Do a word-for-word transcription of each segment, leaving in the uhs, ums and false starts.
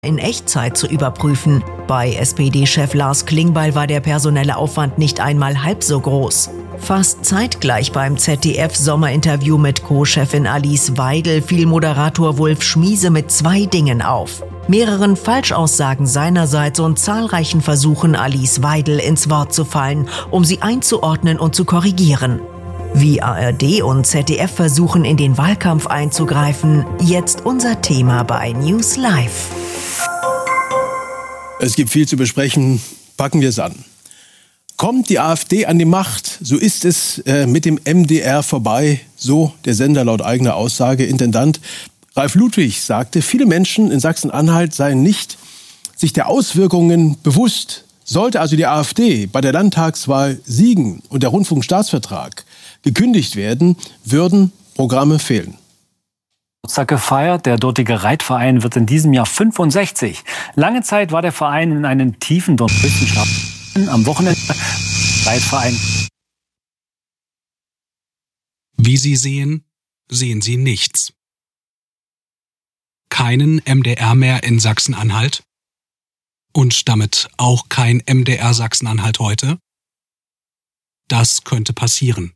in Echtzeit zu überprüfen. Bei S P D-Chef Lars Klingbeil war der personelle Aufwand nicht einmal halb so groß. Fast zeitgleich beim Z D F-Sommerinterview mit Co-Chefin Alice Weidel fiel Moderator Wulf Schmiese mit zwei Dingen auf: mehreren Falschaussagen seinerseits und zahlreichen Versuchen, Alice Weidel ins Wort zu fallen, um sie einzuordnen und zu korrigieren. Wie A R D und Z D F versuchen, in den Wahlkampf einzugreifen, jetzt unser Thema bei News Live. Es gibt viel zu besprechen, packen wir es an. Kommt die AfD an die Macht, so ist es äh, mit dem M D R vorbei, so der Sender laut eigener Aussage. Intendant Ralf Ludwig sagte, viele Menschen in Sachsen-Anhalt seien nicht sich der Auswirkungen bewusst. Sollte also die AfD bei der Landtagswahl siegen und der Rundfunkstaatsvertrag gekündigt werden, würden Programme fehlen. Geburtstag gefeiert. Der dortige Reitverein wird in diesem Jahr fünfundsechzig. Lange Zeit war der Verein in einem tiefen Wissenschaft. Am Wochenende Reitverein. Wie Sie sehen, sehen Sie nichts. Keinen M D R mehr in Sachsen-Anhalt und damit auch kein M D R Sachsen-Anhalt heute. Das könnte passieren.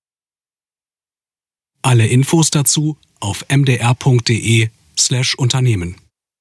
Alle Infos dazu auf mdr.de slash Unternehmen.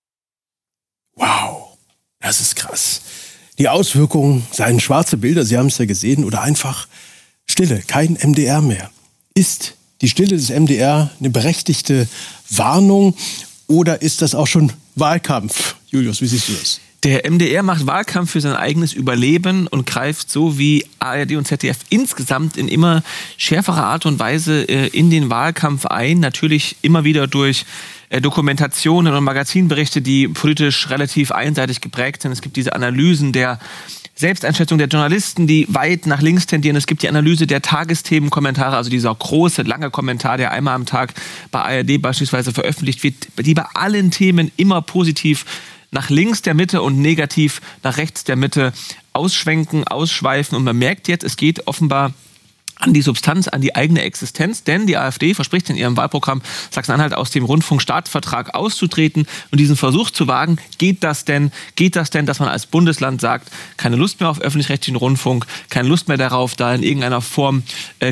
Wow, das ist krass. Die Auswirkungen seien schwarze Bilder, Sie haben es ja gesehen, oder einfach Stille, kein M D R mehr. Ist die Stille des M D R eine berechtigte Warnung oder ist das auch schon Wahlkampf? Julius, wie siehst du das? Der M D R macht Wahlkampf für sein eigenes Überleben und greift so wie A R D und Z D F insgesamt in immer schärferer Art und Weise in den Wahlkampf ein. Natürlich immer wieder durch Dokumentationen und Magazinberichte, die politisch relativ einseitig geprägt sind. Es gibt diese Analysen der Selbsteinschätzung der Journalisten, die weit nach links tendieren. Es gibt die Analyse der Tagesthemenkommentare, also dieser große, lange Kommentar, der einmal am Tag bei A R D beispielsweise veröffentlicht wird, die bei allen Themen immer positiv nach links der Mitte und negativ nach rechts der Mitte ausschwenken, ausschweifen. Und man merkt jetzt, es geht offenbar an die Substanz, an die eigene Existenz. Denn die AfD verspricht in ihrem Wahlprogramm, Sachsen-Anhalt aus dem Rundfunkstaatsvertrag auszutreten und diesen Versuch zu wagen. Geht das denn, geht das denn, dass man als Bundesland sagt, keine Lust mehr auf öffentlich-rechtlichen Rundfunk, keine Lust mehr darauf, da in irgendeiner Form äh,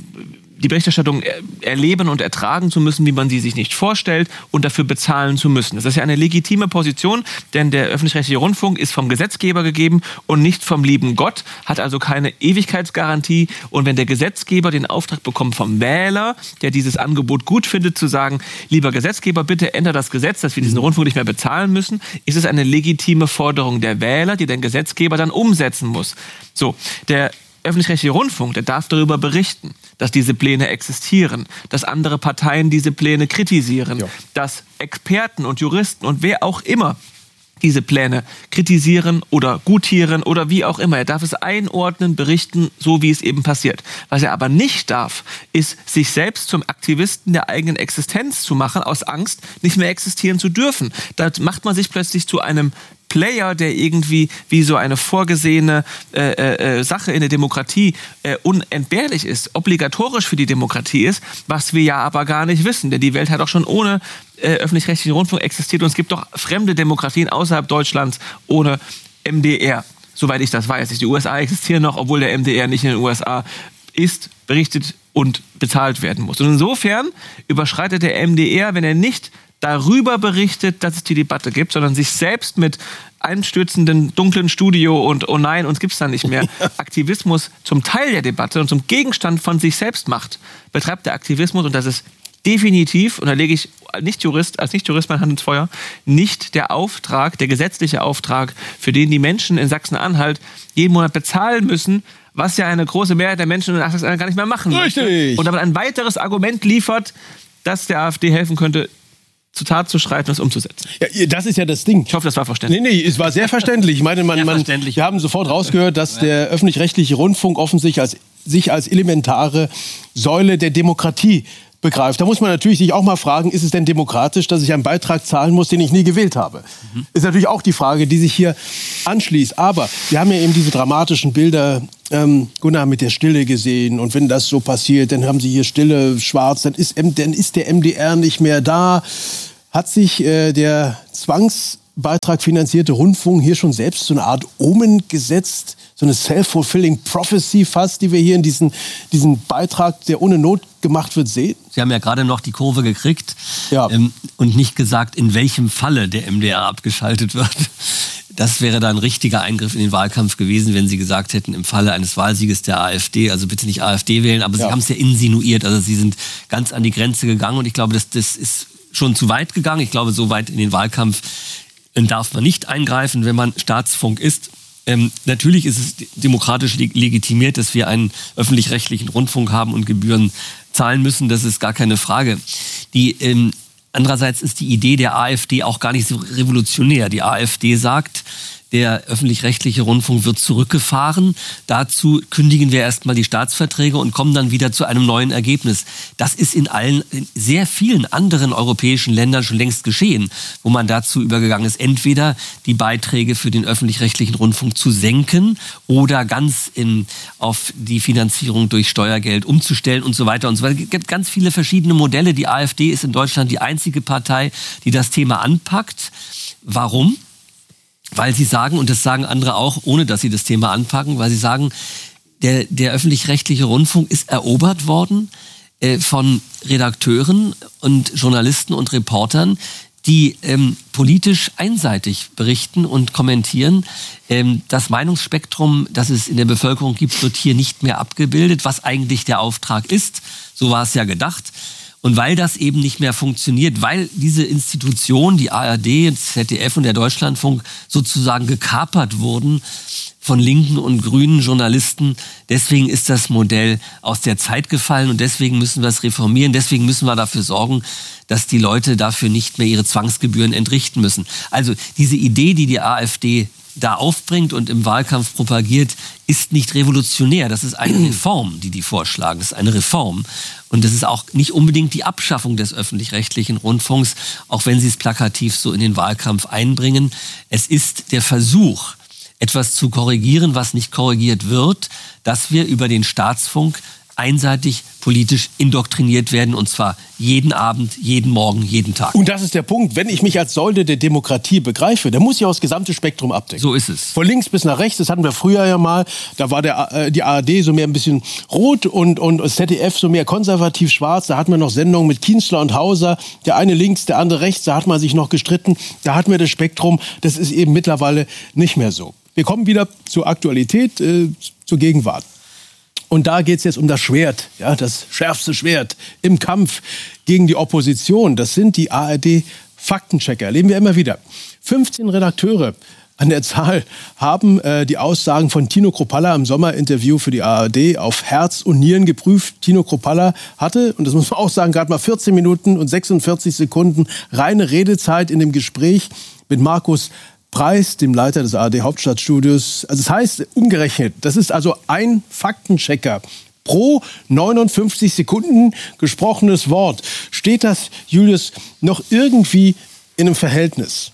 die Berichterstattung erleben und ertragen zu müssen, wie man sie sich nicht vorstellt, und dafür bezahlen zu müssen. Das ist ja eine legitime Position, denn der öffentlich-rechtliche Rundfunk ist vom Gesetzgeber gegeben und nicht vom lieben Gott, hat also keine Ewigkeitsgarantie. Und wenn der Gesetzgeber den Auftrag bekommt vom Wähler, der dieses Angebot gut findet, zu sagen, lieber Gesetzgeber, bitte ändere das Gesetz, dass wir diesen Rundfunk nicht mehr bezahlen müssen, ist es eine legitime Forderung der Wähler, die der Gesetzgeber dann umsetzen muss. So, der öffentlich-rechtliche Rundfunk, der darf darüber berichten, dass diese Pläne existieren, dass andere Parteien diese Pläne kritisieren, ja. dass Experten und Juristen und wer auch immer diese Pläne kritisieren oder gutieren oder wie auch immer. Er darf es einordnen, berichten, so wie es eben passiert. Was er aber nicht darf, ist, sich selbst zum Aktivisten der eigenen Existenz zu machen, aus Angst, nicht mehr existieren zu dürfen. Da macht man sich plötzlich zu einem Player, der irgendwie wie so eine vorgesehene äh, äh, Sache in der Demokratie äh, unentbehrlich ist, obligatorisch für die Demokratie ist, was wir ja aber gar nicht wissen. Denn die Welt hat auch schon ohne äh, öffentlich-rechtlichen Rundfunk existiert und es gibt doch fremde Demokratien außerhalb Deutschlands ohne M D R. Soweit ich das weiß. Die U S A existieren noch, obwohl der M D R nicht in den U S A ist, berichtet und bezahlt werden muss. Und insofern überschreitet der M D R, wenn er nicht darüber berichtet, dass es die Debatte gibt, sondern sich selbst mit einstürzenden dunklen Studio und oh nein, uns gibt's da nicht mehr, Aktivismus zum Teil der Debatte und zum Gegenstand von sich selbst macht, betreibt der Aktivismus, und das ist definitiv, und da lege ich nicht Jurist, als Nicht-Jurist meine Hand ins Feuer, nicht der Auftrag, der gesetzliche Auftrag, für den die Menschen in Sachsen-Anhalt jeden Monat bezahlen müssen, was ja eine große Mehrheit der Menschen in Sachsen-Anhalt gar nicht mehr machen möchte. Richtig. Und damit ein weiteres Argument liefert, das der AfD helfen könnte, zur Tat zu schreiten und es umzusetzen. Ja, das ist ja das Ding. Ich hoffe, das war verständlich. Nee, nee, es war sehr verständlich. Ich meine, man, man, wir haben sofort rausgehört, dass der öffentlich-rechtliche Rundfunk offensichtlich als, sich als elementare Säule der Demokratie begreift. Da muss man natürlich sich auch mal fragen, ist es denn demokratisch, dass ich einen Beitrag zahlen muss, den ich nie gewählt habe? Mhm. Ist natürlich auch die Frage, die sich hier anschließt. Aber wir haben ja eben diese dramatischen Bilder, ähm, Gunnar, mit der Stille gesehen. Und wenn das so passiert, dann haben sie hier Stille, schwarz, dann ist, dann ist der M D R nicht mehr da. Hat sich äh, der Zwangs Beitrag finanzierte Rundfunk hier schon selbst so eine Art Omen gesetzt, so eine self-fulfilling prophecy fast, die wir hier in diesen, diesen Beitrag, der ohne Not gemacht wird, sehen? Sie haben ja gerade noch die Kurve gekriegt ja. ähm, und nicht gesagt, in welchem Falle der M D R abgeschaltet wird. Das wäre da ein richtiger Eingriff in den Wahlkampf gewesen, wenn Sie gesagt hätten, im Falle eines Wahlsieges der AfD, also bitte nicht AfD wählen, aber ja. Sie haben es ja insinuiert, also Sie sind ganz an die Grenze gegangen und ich glaube, das, das ist schon zu weit gegangen. Ich glaube, so weit in den Wahlkampf darf man nicht eingreifen, wenn man Staatsfunk ist. Ähm, natürlich ist es demokratisch legitimiert, dass wir einen öffentlich-rechtlichen Rundfunk haben und Gebühren zahlen müssen. Das ist gar keine Frage. Die, ähm, andererseits ist die Idee der AfD auch gar nicht so revolutionär. Die AfD sagt, der öffentlich-rechtliche Rundfunk wird zurückgefahren. Dazu kündigen wir erstmal die Staatsverträge und kommen dann wieder zu einem neuen Ergebnis. Das ist in allen, in sehr vielen anderen europäischen Ländern schon längst geschehen, wo man dazu übergegangen ist, entweder die Beiträge für den öffentlich-rechtlichen Rundfunk zu senken oder ganz in, auf die Finanzierung durch Steuergeld umzustellen und so weiter und so weiter. Es gibt ganz viele verschiedene Modelle. Die AfD ist in Deutschland die einzige Partei, die das Thema anpackt. Warum? Weil sie sagen, und das sagen andere auch, ohne dass sie das Thema anpacken, weil sie sagen, der, der öffentlich-rechtliche Rundfunk ist erobert worden äh, von Redakteuren und Journalisten und Reportern, die ähm, politisch einseitig berichten und kommentieren. Ähm, das Meinungsspektrum, das es in der Bevölkerung gibt, wird hier nicht mehr abgebildet, was eigentlich der Auftrag ist. So war es ja gedacht. Und weil das eben nicht mehr funktioniert, weil diese Institutionen, die A R D, das Z D F und der Deutschlandfunk sozusagen gekapert wurden von linken und grünen Journalisten, deswegen ist das Modell aus der Zeit gefallen und deswegen müssen wir es reformieren, deswegen müssen wir dafür sorgen, dass die Leute dafür nicht mehr ihre Zwangsgebühren entrichten müssen. Also diese Idee, die die AfD da aufbringt und im Wahlkampf propagiert, ist nicht revolutionär. Das ist eine Reform, die die vorschlagen. Das ist eine Reform. Und das ist auch nicht unbedingt die Abschaffung des öffentlich-rechtlichen Rundfunks, auch wenn sie es plakativ so in den Wahlkampf einbringen. Es ist der Versuch, etwas zu korrigieren, was nicht korrigiert wird, dass wir über den Staatsfunk einseitig politisch indoktriniert werden, und zwar jeden Abend, jeden Morgen, jeden Tag. Und das ist der Punkt. Wenn ich mich als Säule der Demokratie begreife, dann muss ich auch das gesamte Spektrum abdecken. So ist es. Von links bis nach rechts, das hatten wir früher ja mal, da war der, äh, die A R D so mehr ein bisschen rot und, und das Z D F so mehr konservativ schwarz. Da hatten wir noch Sendungen mit Kienzler und Hauser, der eine links, der andere rechts, da hat man sich noch gestritten. Da hatten wir das Spektrum, das ist eben mittlerweile nicht mehr so. Wir kommen wieder zur Aktualität, äh, zur Gegenwart. Und da geht es jetzt um das Schwert, ja, das schärfste Schwert im Kampf gegen die Opposition. Das sind die A R D-Faktenchecker. Erleben wir immer wieder. fünfzehn Redakteure an der Zahl haben äh, die Aussagen von Tino Kruppalla im Sommerinterview für die A R D auf Herz und Nieren geprüft. Tino Kruppalla hatte, und das muss man auch sagen, gerade mal vierzehn Minuten und sechsundvierzig Sekunden reine Redezeit in dem Gespräch mit Markus Preis, dem Leiter des A R D-Hauptstadtstudios. Also das heißt, umgerechnet, das ist also ein Faktenchecker pro neunundfünfzig Sekunden gesprochenes Wort. Steht das, Julius, noch irgendwie in einem Verhältnis?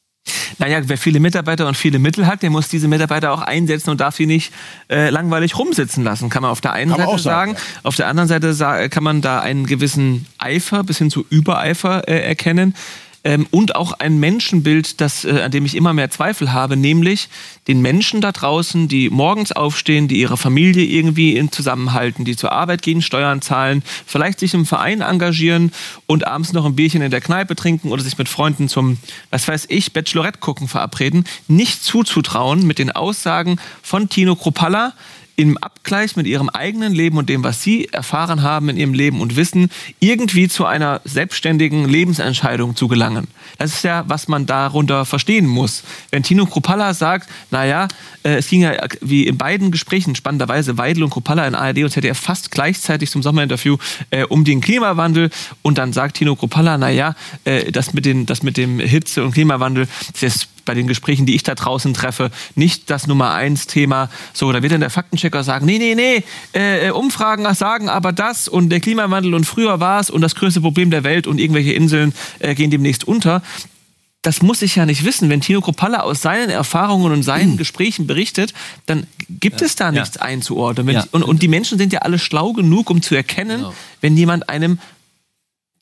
Naja, wer viele Mitarbeiter und viele Mittel hat, der muss diese Mitarbeiter auch einsetzen und darf sie nicht äh, langweilig rumsitzen lassen, kann man auf der einen kann Seite sagen. sagen. Ja. Auf der anderen Seite sa- kann man da einen gewissen Eifer bis hin zu Übereifer äh, erkennen. Ähm, und auch ein Menschenbild, das, äh, an dem ich immer mehr Zweifel habe, nämlich den Menschen da draußen, die morgens aufstehen, die ihre Familie irgendwie in zusammenhalten, die zur Arbeit gehen, Steuern zahlen, vielleicht sich im Verein engagieren und abends noch ein Bierchen in der Kneipe trinken oder sich mit Freunden zum, was weiß ich, Bachelorette gucken verabreden, nicht zuzutrauen mit den Aussagen von Tino Kruppalla, im Abgleich mit ihrem eigenen Leben und dem, was sie erfahren haben in ihrem Leben und Wissen, irgendwie zu einer selbstständigen Lebensentscheidung zu gelangen. Das ist ja, was man darunter verstehen muss. Wenn Tino Kruppalla sagt, naja, äh, es ging ja wie in beiden Gesprächen, spannenderweise Weidel und Kruppalla in A R D und Z D F fast gleichzeitig zum Sommerinterview äh, um den Klimawandel, und dann sagt Tino Kruppalla, naja, äh, das mit den, das mit dem Hitze- und Klimawandel, das ist bei den Gesprächen, die ich da draußen treffe, nicht das Nummer eins Thema. So, da wird dann der Faktenchecker sagen, nee, nee, nee, äh, Umfragen sagen aber das und der Klimawandel und früher war es und das größte Problem der Welt und irgendwelche Inseln äh, gehen demnächst unter. Das muss ich ja nicht wissen. Wenn Tino Kruppalla aus seinen Erfahrungen und seinen mhm. Gesprächen berichtet, dann gibt ja, es da nichts ja. einzuordnen. Wenn, ja. und, und die Menschen sind ja alle schlau genug, um zu erkennen, genau. wenn jemand einem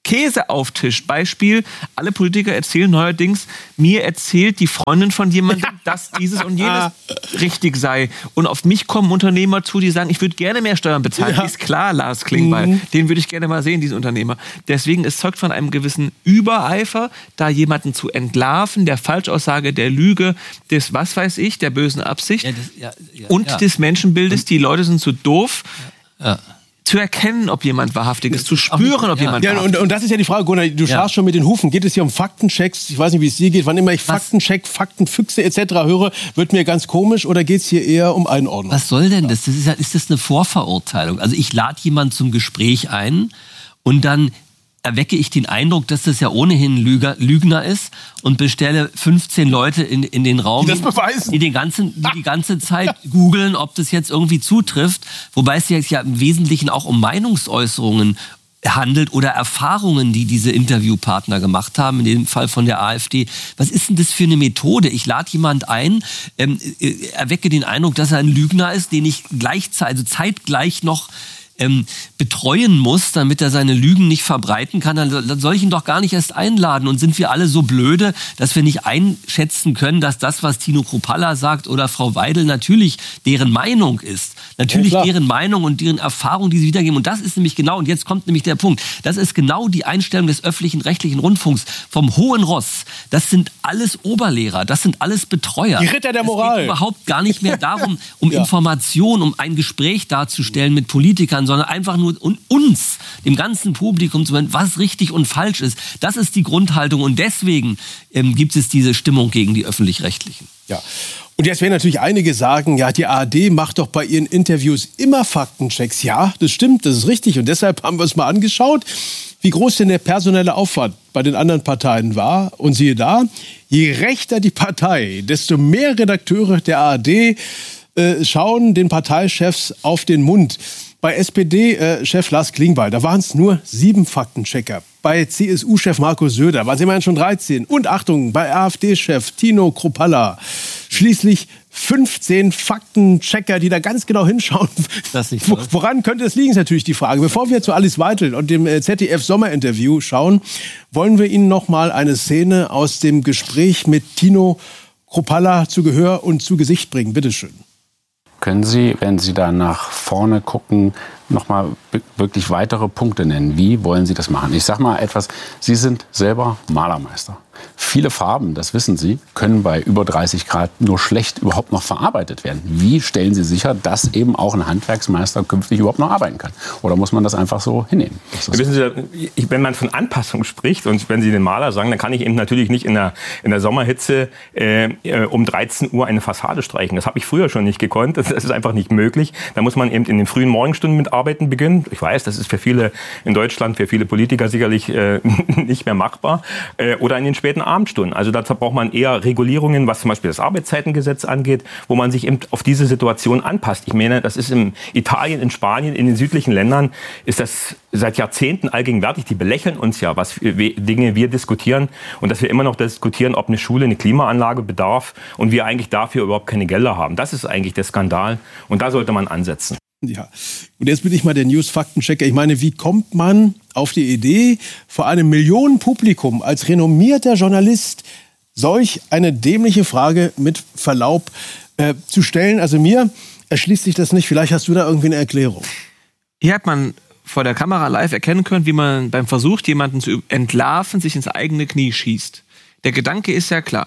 Käse auftischt. Beispiel, alle Politiker erzählen neuerdings, mir erzählt die Freundin von jemandem, dass dieses und jenes richtig sei. Und auf mich kommen Unternehmer zu, die sagen, ich würde gerne mehr Steuern bezahlen. Ja. Ist klar, Lars Klingbeil. Mhm. Den würde ich gerne mal sehen, diesen Unternehmer. Deswegen, es zeugt von einem gewissen Übereifer, da jemanden zu entlarven, der Falschaussage, der Lüge, des, was weiß ich, der bösen Absicht. Ja, das, ja, ja, und ja. des Menschenbildes. Die Leute sind zu doof. Ja. Ja. Zu erkennen, ob jemand wahrhaftig ist, zu spüren, ob ja. jemand ja, wahrhaftig ist. Und, und das ist ja die Frage, Gunnar, du ja. schaust schon mit den Hufen. Geht es hier um Faktenchecks? Ich weiß nicht, wie es dir geht. Wann immer ich Was? Faktencheck, Faktenfüchse et cetera höre, wird mir ganz komisch. Oder geht es hier eher um Einordnung? Was soll denn das? das ist, ist das eine Vorverurteilung? Also ich lade jemanden zum Gespräch ein und dann erwecke ich den Eindruck, dass das ja ohnehin Lüger, Lügner ist und bestelle fünfzehn Leute in, in den Raum, die das beweisen. Die, den ganzen, die die ganze Zeit googeln, ob das jetzt irgendwie zutrifft. Wobei es sich ja im Wesentlichen auch um Meinungsäußerungen handelt oder Erfahrungen, die diese Interviewpartner gemacht haben, in dem Fall von der AfD. Was ist denn das für eine Methode? Ich lade jemand ein, ähm, erwecke den Eindruck, dass er ein Lügner ist, den ich gleichzeitig, also zeitgleich noch Ähm, betreuen muss, damit er seine Lügen nicht verbreiten kann, dann, dann soll ich ihn doch gar nicht erst einladen. Und sind wir alle so blöde, dass wir nicht einschätzen können, dass das, was Tino Kruppalla sagt oder Frau Weidel, natürlich deren Meinung ist. Natürlich ja, deren Meinung und deren Erfahrung, die sie wiedergeben. Und das ist nämlich genau, und jetzt kommt nämlich der Punkt, das ist genau die Einstellung des öffentlichen rechtlichen Rundfunks vom hohen Ross. Das sind alles Oberlehrer, das sind alles Betreuer. Die Ritter der Moral. Es geht überhaupt gar nicht mehr darum, um ja. Information, um ein Gespräch darzustellen mit Politikern, sondern einfach nur uns, dem ganzen Publikum zu sagen, was richtig und falsch ist. Das ist die Grundhaltung und deswegen ähm, gibt es diese Stimmung gegen die Öffentlich-Rechtlichen. Ja. Und jetzt werden natürlich einige sagen, ja, die A R D macht doch bei ihren Interviews immer Faktenchecks. Ja, das stimmt, das ist richtig. Und deshalb haben wir es mal angeschaut, wie groß denn der personelle Aufwand bei den anderen Parteien war. Und siehe da, je rechter die Partei, desto mehr Redakteure der A R D äh, schauen den Parteichefs auf den Mund. Bei S P D-Chef Lars Klingbeil, da waren es nur sieben Faktenchecker. Bei C S U-Chef Markus Söder waren es immerhin schon dreizehn. Und Achtung, bei AfD-Chef Tino Kruppalla schließlich fünfzehn Faktenchecker, die da ganz genau hinschauen. Das nicht Wo, woran könnte es liegen, ist natürlich die Frage. Bevor wir zu Alice Weidel und dem Z D F-Sommerinterview schauen, wollen wir Ihnen noch mal eine Szene aus dem Gespräch mit Tino Kruppalla zu Gehör und zu Gesicht bringen. Bitte schön. Können Sie, wenn Sie da nach vorne gucken, noch mal wirklich weitere Punkte nennen? Wie wollen Sie das machen? Ich sage mal etwas, Sie sind selber Malermeister. Viele Farben, das wissen Sie, können bei über dreißig Grad nur schlecht überhaupt noch verarbeitet werden. Wie stellen Sie sicher, dass eben auch ein Handwerksmeister künftig überhaupt noch arbeiten kann? Oder muss man das einfach so hinnehmen? Wissen Sie, wenn man von Anpassung spricht und wenn Sie den Maler sagen, dann kann ich eben natürlich nicht in der, in der Sommerhitze äh, um dreizehn Uhr eine Fassade streichen. Das habe ich früher schon nicht gekonnt. Das ist einfach nicht möglich. Da muss man eben in den frühen Morgenstunden mit Arbeiten beginnen. Ich weiß, das ist für viele in Deutschland, für viele Politiker sicherlich äh, nicht mehr machbar. Äh, oder in den späten Abendstunden. Also dazu braucht man eher Regulierungen, was zum Beispiel das Arbeitszeitengesetz angeht, wo man sich eben auf diese Situation anpasst. Ich meine, das ist in Italien, in Spanien, in den südlichen Ländern ist das seit Jahrzehnten allgegenwärtig. Die belächeln uns ja, was für Dinge wir diskutieren und dass wir immer noch diskutieren, ob eine Schule eine Klimaanlage bedarf und wir eigentlich dafür überhaupt keine Gelder haben. Das ist eigentlich der Skandal und da sollte man ansetzen. Ja, und jetzt bin ich mal der News-Faktenchecker. Ich meine, wie kommt man auf die Idee, vor einem Millionenpublikum als renommierter Journalist solch eine dämliche Frage mit Verlaub äh, zu stellen? Also mir erschließt sich das nicht. Vielleicht hast du da irgendwie eine Erklärung. Hier hat man vor der Kamera live erkennen können, wie man beim Versuch, jemanden zu entlarven, sich ins eigene Knie schießt. Der Gedanke ist ja klar.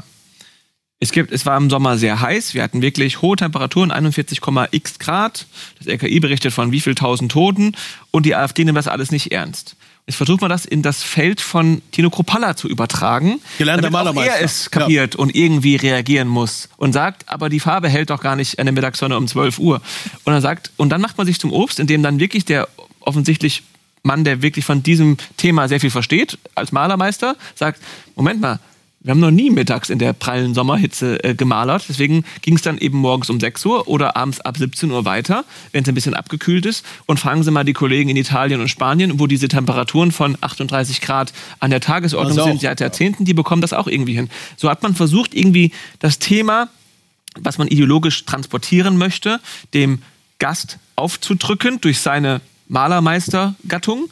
Es, gibt, es war im Sommer sehr heiß, wir hatten wirklich hohe Temperaturen, einundvierzig Komma x Grad. Das R K I berichtet von wie viel tausend Toten und die AfD nimmt das alles nicht ernst. Jetzt versucht man das in das Feld von Tino Kruppalla zu übertragen, gelernter Malermeister. Er es kapiert ja. und irgendwie reagieren muss und sagt, aber die Farbe hält doch gar nicht an der Mittagssonne um zwölf Uhr. Und er sagt, und dann macht man sich zum Obst, indem dann wirklich der offensichtlich Mann, der wirklich von diesem Thema sehr viel versteht, als Malermeister, sagt, Moment mal, wir haben noch nie mittags in der prallen Sommerhitze äh, gemalert. Deswegen ging es dann eben morgens um sechs Uhr oder abends ab siebzehn Uhr weiter, wenn es ein bisschen abgekühlt ist. Und fragen Sie mal die Kollegen in Italien und Spanien, wo diese Temperaturen von achtunddreißig Grad an der Tagesordnung also sind seit Jahrzehnten, die bekommen das auch irgendwie hin. So hat man versucht, irgendwie das Thema, was man ideologisch transportieren möchte, dem Gast aufzudrücken durch seine Malermeistergattung.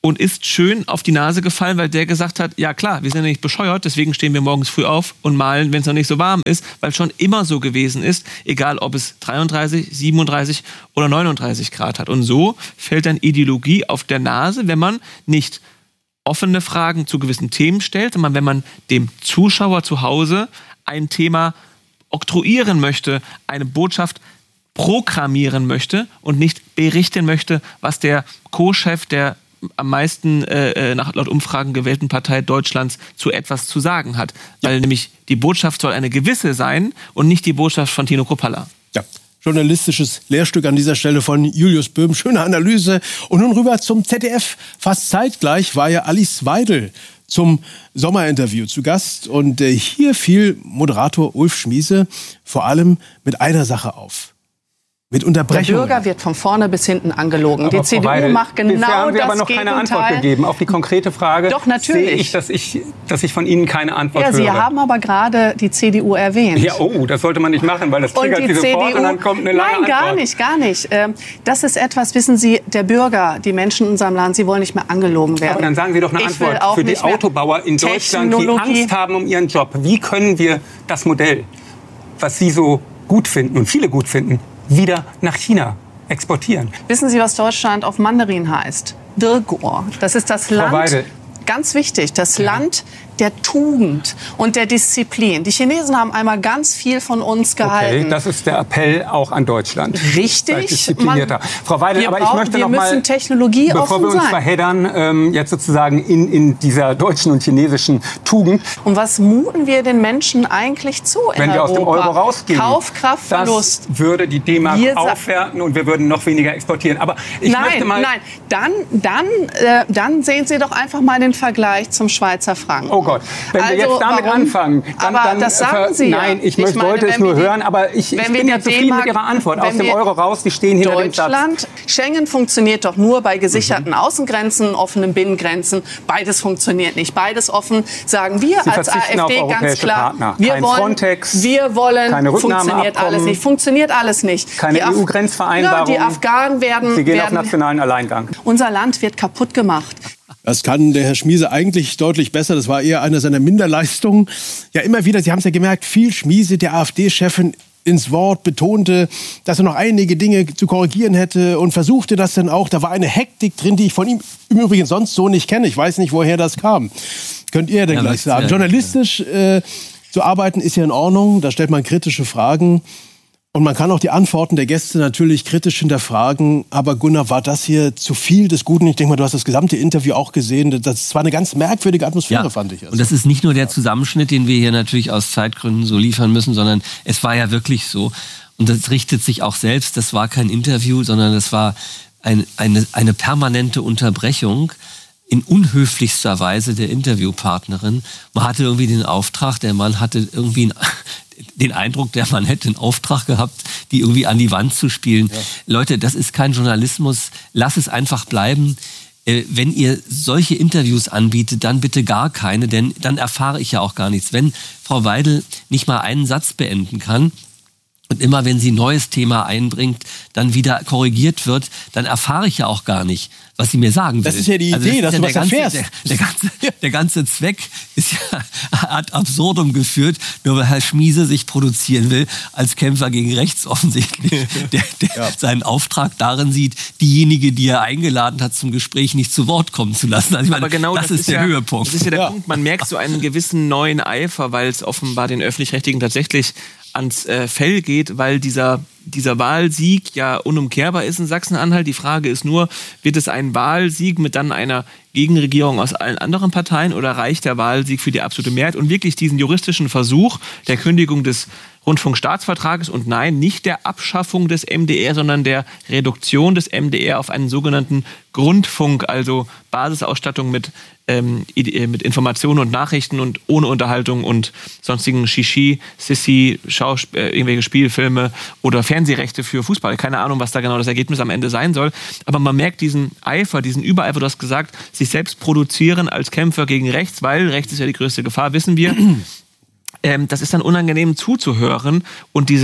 und ist schön auf die Nase gefallen, weil der gesagt hat, ja klar, wir sind ja nicht bescheuert, deswegen stehen wir morgens früh auf und malen, wenn es noch nicht so warm ist, weil es schon immer so gewesen ist, egal ob es dreiunddreißig, siebenunddreißig oder neununddreißig Grad hat. Und so fällt dann Ideologie auf der Nase, wenn man nicht offene Fragen zu gewissen Themen stellt, sondern wenn man dem Zuschauer zu Hause ein Thema oktroyieren möchte, eine Botschaft programmieren möchte und nicht berichten möchte, was der Co-Chef der am meisten äh, nach laut Umfragen gewählten Partei Deutschlands zu etwas zu sagen hat. Ja. Weil nämlich die Botschaft soll eine gewisse sein und nicht die Botschaft von Tino Kruppalla. Ja. Journalistisches Lehrstück an dieser Stelle von Julius Böhm. Schöne Analyse. Und nun rüber zum Z D F. Fast zeitgleich war ja Alice Weidel zum Sommerinterview zu Gast. Und äh, hier fiel Moderator Ulf Schmiese vor allem mit einer Sache auf. Mit Unterbrechungen. Der Bürger wird von vorne bis hinten angelogen. Aber Die C D U Weidel, macht genau bisher haben Sie das aber noch Gegenteil. keine Antwort gegeben auf die konkrete Frage. Doch, natürlich. Sehe ich, dass ich, dass ich von Ihnen keine Antwort ja, höre. Sie haben aber gerade die C D U erwähnt. Ja, oh, das sollte man nicht machen, weil das triggert und die Sie sofort C D U, und dann kommt eine lange Nein, gar Antwort. nicht, gar nicht. Das ist etwas, wissen Sie, der Bürger, die Menschen in unserem Land, sie wollen nicht mehr angelogen werden. Aber dann sagen Sie doch eine Ich Antwort will auch für die nicht mehr Autobauer in Deutschland, die Technologie. Angst haben um ihren Job. Wie können wir das Modell, was Sie so gut finden und viele gut finden, wieder nach China exportieren? Wissen Sie, was Deutschland auf Mandarin heißt? Dirgur. Das ist das Frau Land, Weidel. ganz wichtig, das Ja. Land der Tugend und der Disziplin. Die Chinesen haben einmal ganz viel von uns gehalten. Okay, das ist der Appell auch an Deutschland. Richtig. Seid disziplinierter. Man- Frau Weidel, wir aber ich brauchen- möchte wir noch mal, müssen Technologie bevor offen wir uns sein. verheddern, ähm, jetzt sozusagen in, in dieser deutschen und chinesischen Tugend. Und was muten wir den Menschen eigentlich zu in Wenn wir aus dem Europa? Euro rausgehen, Kaufkraftverlust. das würde die D-Mark Wir sa- aufwerten und wir würden noch weniger exportieren. Aber ich nein, möchte mal... nein, dann, dann, äh, dann sehen Sie doch einfach mal den Vergleich zum Schweizer Franken. Oh Gott, wenn wir Also, jetzt damit warum? anfangen, dann, Aber dann das sagen ver- Sie ja. Nein, ich, Ich möchte, meine, wollte es wenn nur wir die- hören, aber ich, ich wenn wir bin die ja zufrieden D-Mark- mit Ihrer Antwort. Aus wenn dem wir- Euro raus, die stehen hinter dem Satz. Deutschland, Schengen funktioniert doch nur bei gesicherten Außengrenzen, offenen Binnengrenzen. Beides funktioniert nicht. Beides offen, sagen wir Sie als verzichten auf AfD ganz europäische klar. Partner. Wir Kein wollen, Frontex, wir wollen, keine funktioniert Rücknahmeabkommen, alles nicht. Funktioniert alles nicht. keine Die Af- E U-Grenzvereinbarung. Ja, die Afghanen werden, Sie gehen auf werden nationalen Alleingang. unser Land wird kaputt gemacht. Das kann der Herr Schmiese eigentlich deutlich besser. Das war eher eine seiner Minderleistungen. Ja, immer wieder, Sie haben es ja gemerkt, fiel Schmiese, der AfD-Chefin, ins Wort, betonte, dass er noch einige Dinge zu korrigieren hätte und versuchte das dann auch. Da war eine Hektik drin, die ich von ihm im Übrigen sonst so nicht kenne. Ich weiß nicht, woher das kam. Könnt ihr denn Ja, gleich was- sagen? ja. Journalistisch äh, zu arbeiten ist ja in Ordnung. Da stellt man kritische Fragen. Und man kann auch die Antworten der Gäste natürlich kritisch hinterfragen. Aber Gunnar, war das hier zu viel des Guten? Ich denke mal, du hast das gesamte Interview auch gesehen. Das war eine ganz merkwürdige Atmosphäre, fand ich. Und das ist nicht nur der Zusammenschnitt, den wir hier natürlich aus Zeitgründen so liefern müssen, sondern es war ja wirklich so. Und das richtet sich auch selbst. Das war kein Interview, sondern das war ein, eine, eine permanente Unterbrechung in unhöflichster Weise der Interviewpartnerin. Man hatte irgendwie den Auftrag, der Mann hatte irgendwie einen, den Eindruck, der Mann hätte einen Auftrag gehabt, die irgendwie an die Wand zu spielen. Ja. Leute, das ist kein Journalismus. Lass es einfach bleiben. Äh, wenn ihr solche Interviews anbietet, dann bitte gar keine, denn dann erfahre ich ja auch gar nichts. Wenn Frau Weidel nicht mal einen Satz beenden kann, und immer wenn sie ein neues Thema einbringt, dann wieder korrigiert wird, dann erfahre ich ja auch gar nicht, was sie mir sagen will. Das ist ja die Also Idee, das dass ist du ja was der erfährst. ganze, der, der, ganze, der ganze Zweck ist ja ad absurdum geführt, nur weil Herr Schmiese sich produzieren will als Kämpfer gegen rechts offensichtlich, der, der ja. seinen Auftrag darin sieht, diejenige, die er eingeladen hat zum Gespräch, nicht zu Wort kommen zu lassen. Also ich meine, Aber genau das, das ist, ist der ja, Höhepunkt. Das ist ja der Ja. Punkt, man merkt so einen gewissen neuen Eifer, weil es offenbar den Öffentlich-Rechtlichen tatsächlich ans äh, Fell geht, weil dieser, dieser Wahlsieg ja unumkehrbar ist in Sachsen-Anhalt. Die Frage ist nur, wird es ein Wahlsieg mit dann einer Gegenregierung aus allen anderen Parteien oder reicht der Wahlsieg für die absolute Mehrheit? Und wirklich diesen juristischen Versuch der Kündigung des Rundfunkstaatsvertrages und nein, nicht der Abschaffung des M D R, sondern der Reduktion des M D R auf einen sogenannten Grundfunk, also Basisausstattung mit, ähm, mit Informationen und Nachrichten und ohne Unterhaltung und sonstigen Shishi, Sissi, Schausp- äh, irgendwelche Spielfilme oder Fernsehrechte für Fußball. Keine Ahnung, was da genau das Ergebnis am Ende sein soll. Aber man merkt diesen Eifer, diesen Übereifer, du hast gesagt, sich selbst produzieren als Kämpfer gegen rechts, weil rechts ist ja die größte Gefahr, wissen wir. Ähm, das ist dann unangenehm zuzuhören und diese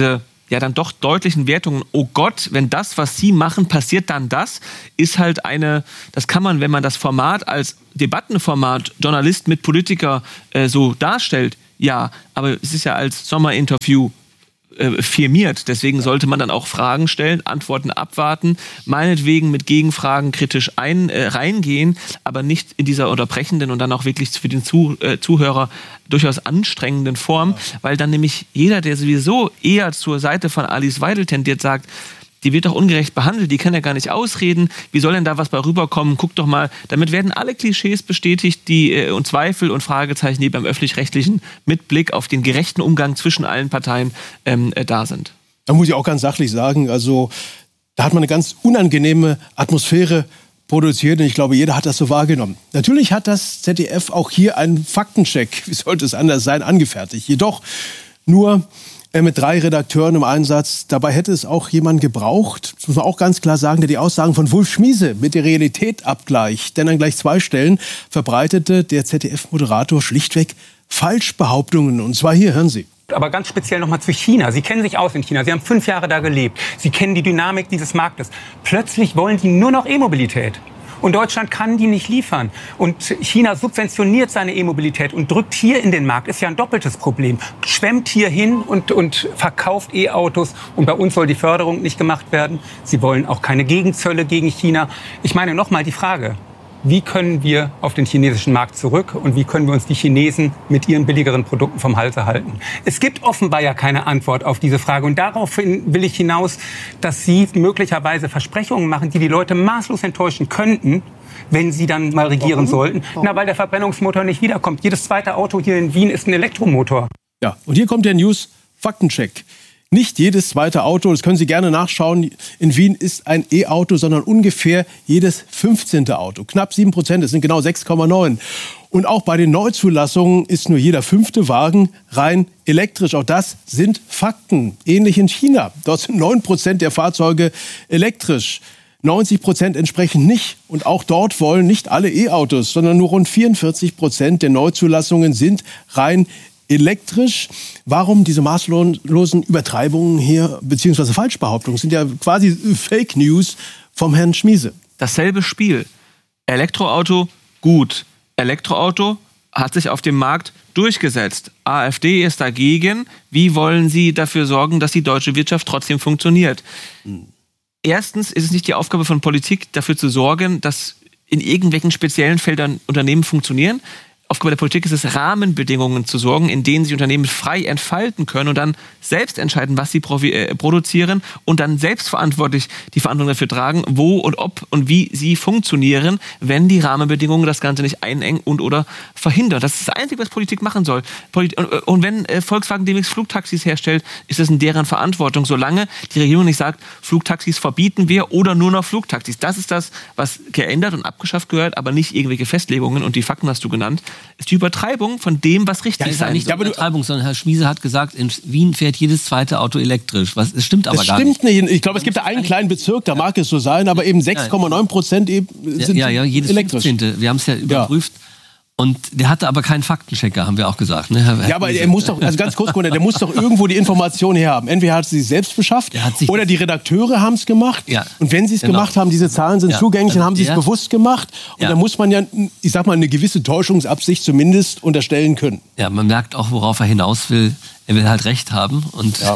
ja dann doch deutlichen Wertungen, oh Gott, wenn das, was Sie machen, passiert dann das, ist halt eine, das kann man, wenn man das Format als Debattenformat Journalist mit Politiker äh, so darstellt, ja, aber es ist ja als Sommerinterview äh, firmiert. Deswegen sollte man dann auch Fragen stellen, Antworten abwarten, meinetwegen mit Gegenfragen kritisch ein, äh, reingehen, aber nicht in dieser unterbrechenden und dann auch wirklich für den Zu, äh, Zuhörer durchaus anstrengenden Form, weil dann nämlich jeder, der sowieso eher zur Seite von Alice Weidel tendiert, sagt, die wird doch ungerecht behandelt, die kann ja gar nicht ausreden, wie soll denn da was bei rüberkommen, guck doch mal, damit werden alle Klischees bestätigt, die äh, und Zweifel und Fragezeichen, die beim Öffentlich-Rechtlichen mit Blick auf den gerechten Umgang zwischen allen Parteien ähm, äh, da sind. Da muss ich auch ganz sachlich sagen, also da hat man eine ganz unangenehme Atmosphäre produziert und ich glaube, jeder hat das so wahrgenommen. Natürlich hat das Z D F auch hier einen Faktencheck, wie sollte es anders sein, angefertigt. Jedoch nur mit drei Redakteuren im Einsatz. Dabei hätte es auch jemand gebraucht, das muss man auch ganz klar sagen, der die Aussagen von Wulf Schmiese mit der Realität abgleicht. Denn an gleich zwei Stellen verbreitete der Z D F-Moderator schlichtweg Falschbehauptungen. Und zwar hier, hören Sie. Aber ganz speziell nochmal zu China. Sie kennen sich aus in China. Sie haben fünf Jahre da gelebt. Sie kennen die Dynamik dieses Marktes. Plötzlich wollen die nur noch E-Mobilität. Und Deutschland kann die nicht liefern. Und China subventioniert seine E-Mobilität und drückt hier in den Markt. Ist ja ein doppeltes Problem. Schwemmt hier hin und, und verkauft E-Autos. Und bei uns soll die Förderung nicht gemacht werden. Sie wollen auch keine Gegenzölle gegen China. Ich meine nochmal die Frage. Wie können wir auf den chinesischen Markt zurück und wie können wir uns die Chinesen mit ihren billigeren Produkten vom Halse halten? Es gibt offenbar ja keine Antwort auf diese Frage. Und daraufhin will ich hinaus, dass Sie möglicherweise Versprechungen machen, die die Leute maßlos enttäuschen könnten, wenn sie dann mal regieren sollten. Na, weil der Verbrennungsmotor nicht wiederkommt. Jedes zweite Auto hier in Wien ist ein Elektromotor. Ja, und hier kommt der News-Faktencheck. Nicht jedes zweite Auto, das können Sie gerne nachschauen, in Wien ist ein E-Auto, sondern ungefähr jedes fünfzehnte Auto. Knapp sieben Prozent, das sind genau sechs Komma neun. Und auch bei den Neuzulassungen ist nur jeder fünfte Wagen rein elektrisch. Auch das sind Fakten. Ähnlich in China. Dort sind neun Prozent der Fahrzeuge elektrisch. neunzig Prozent entsprechend nicht. Und auch dort wollen nicht alle E-Autos, sondern nur rund vierundvierzig Prozent der Neuzulassungen sind rein elektrisch. Warum diese maßlosen Übertreibungen hier, beziehungsweise Falschbehauptungen, sind ja quasi Fake News vom Herrn Schmiese. Dasselbe Spiel. Elektroauto, gut. Elektroauto hat sich auf dem Markt durchgesetzt. AfD ist dagegen. Wie wollen Sie dafür sorgen, dass die deutsche Wirtschaft trotzdem funktioniert? Hm. Erstens ist es nicht die Aufgabe von Politik, dafür zu sorgen, dass in irgendwelchen speziellen Feldern Unternehmen funktionieren. Aufgabe der Politik ist es, Rahmenbedingungen zu sorgen, in denen sich Unternehmen frei entfalten können und dann selbst entscheiden, was sie produzieren und dann selbstverantwortlich die Verantwortung dafür tragen, wo und ob und wie sie funktionieren, wenn die Rahmenbedingungen das Ganze nicht einengen und oder verhindern. Das ist das Einzige, was Politik machen soll. Und wenn Volkswagen demnächst Flugtaxis herstellt, ist das in deren Verantwortung, solange die Regierung nicht sagt, Flugtaxis verbieten wir oder nur noch Flugtaxis. Das ist das, was geändert und abgeschafft gehört, aber nicht irgendwelche Festlegungen, und die Fakten hast du genannt, ist die Übertreibung von dem, was richtig ja, ist. Ja nicht die Übertreibung, sondern Herr Schmiese hat gesagt, in Wien fährt jedes zweite Auto elektrisch. Was, das stimmt aber das gar stimmt nicht. nicht. Ich glaube, es gibt da einen kleinen Bezirk, da mag es so sein, aber eben sechs Komma neun Prozent eben sind ja, ja, jedes elektrisch. fünfzehnte. Wir haben es ja überprüft. Ja. Und der hatte aber keinen Faktenchecker, haben wir auch gesagt. Ne, Herr ja, aber er muss doch, also ganz kurz, der muss doch irgendwo die Information herhaben. Entweder hat sie sich selbst beschafft sich oder die Redakteure haben es gemacht. Ja, und wenn sie es genau. gemacht haben, diese Zahlen sind ja. zugänglich, dann haben sie es bewusst gemacht. Und ja. dann muss man ja, ich sag mal, eine gewisse Täuschungsabsicht zumindest unterstellen können. Ja, man merkt auch, worauf er hinaus will. Er will halt Recht haben. Und ja.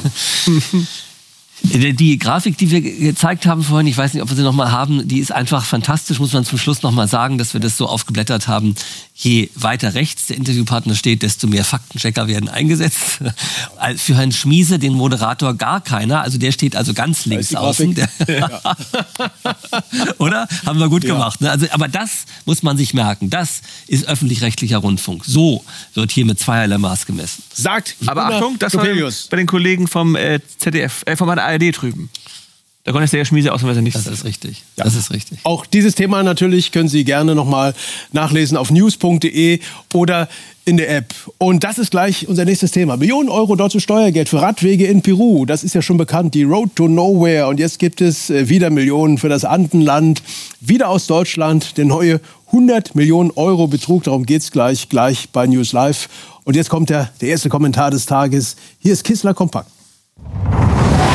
Die Grafik, die wir gezeigt haben vorhin, ich weiß nicht, ob wir sie noch mal haben, die ist einfach fantastisch, muss man zum Schluss noch mal sagen, dass wir das so aufgeblättert haben. Je weiter rechts der Interviewpartner steht, desto mehr Faktenchecker werden eingesetzt. Für Herrn Schmiese, den Moderator, gar keiner. Also der steht also ganz links außen. Ja. Oder? Haben wir gut ja. gemacht. Ne? Also, aber das muss man sich merken. Das ist öffentlich-rechtlicher Rundfunk. So wird hier mit zweierlei Maß gemessen. Sagt. Aber Achtung, das war bei den Kollegen vom äh, Z D F, äh, vom A R D drüben. Da konnte es der Schmiese ausnahmsweise nicht. Das ist richtig. Ja. Das ist richtig. Auch dieses Thema natürlich können Sie gerne nochmal nachlesen auf news punkt de oder in der App. Und das ist gleich unser nächstes Thema. Millionen Euro deutsches Steuergeld für Radwege in Peru. Das ist ja schon bekannt, die Road to Nowhere. Und jetzt gibt es wieder Millionen für das Andenland. Wieder aus Deutschland. Der neue hundert Millionen Euro Betrug. Darum geht's gleich, gleich bei News Live. Und jetzt kommt der, der erste Kommentar des Tages. Hier ist Kissler Kompakt.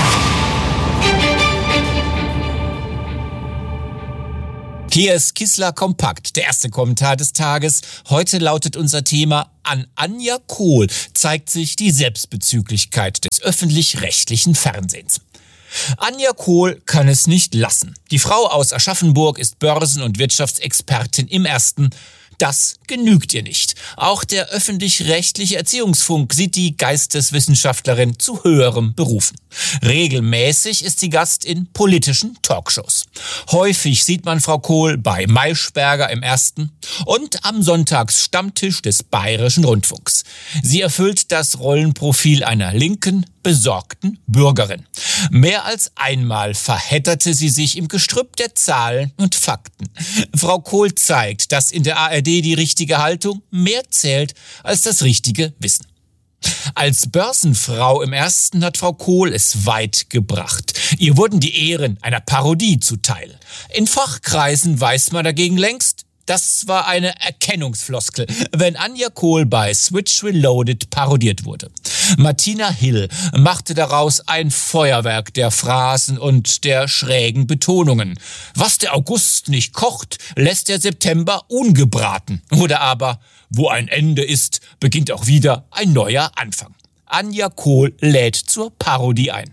Hier ist Kissler Kompakt, der erste Kommentar des Tages. Heute lautet unser Thema: An Anja Kohl zeigt sich die Selbstbezüglichkeit des öffentlich-rechtlichen Fernsehens. Anja Kohl kann es nicht lassen. Die Frau aus Aschaffenburg ist Börsen- und Wirtschaftsexpertin im Ersten. Das genügt ihr nicht. Auch der öffentlich-rechtliche Erziehungsfunk sieht die Geisteswissenschaftlerin zu höherem berufen. Regelmäßig ist sie Gast in politischen Talkshows. Häufig sieht man Frau Kohl bei Maischberger im Ersten und am Sonntagsstammtisch des Bayerischen Rundfunks. Sie erfüllt das Rollenprofil einer linken, besorgten Bürgerin. Mehr als einmal verhedderte sie sich im Gestrüpp der Zahlen und Fakten. Frau Kohl zeigt, dass in der A R D die richtige Haltung mehr zählt als das richtige Wissen. Als Börsenfrau im Ersten hat Frau Kohl es weit gebracht. Ihr wurden die Ehren einer Parodie zuteil. In Fachkreisen weiß man dagegen längst, das war eine Erkennungsfloskel, wenn Anja Kohl bei Switch Reloaded parodiert wurde. Martina Hill machte daraus ein Feuerwerk der Phrasen und der schrägen Betonungen. Was der August nicht kocht, lässt der September ungebraten. Oder aber, wo ein Ende ist, beginnt auch wieder ein neuer Anfang. Anja Kohl lädt zur Parodie ein.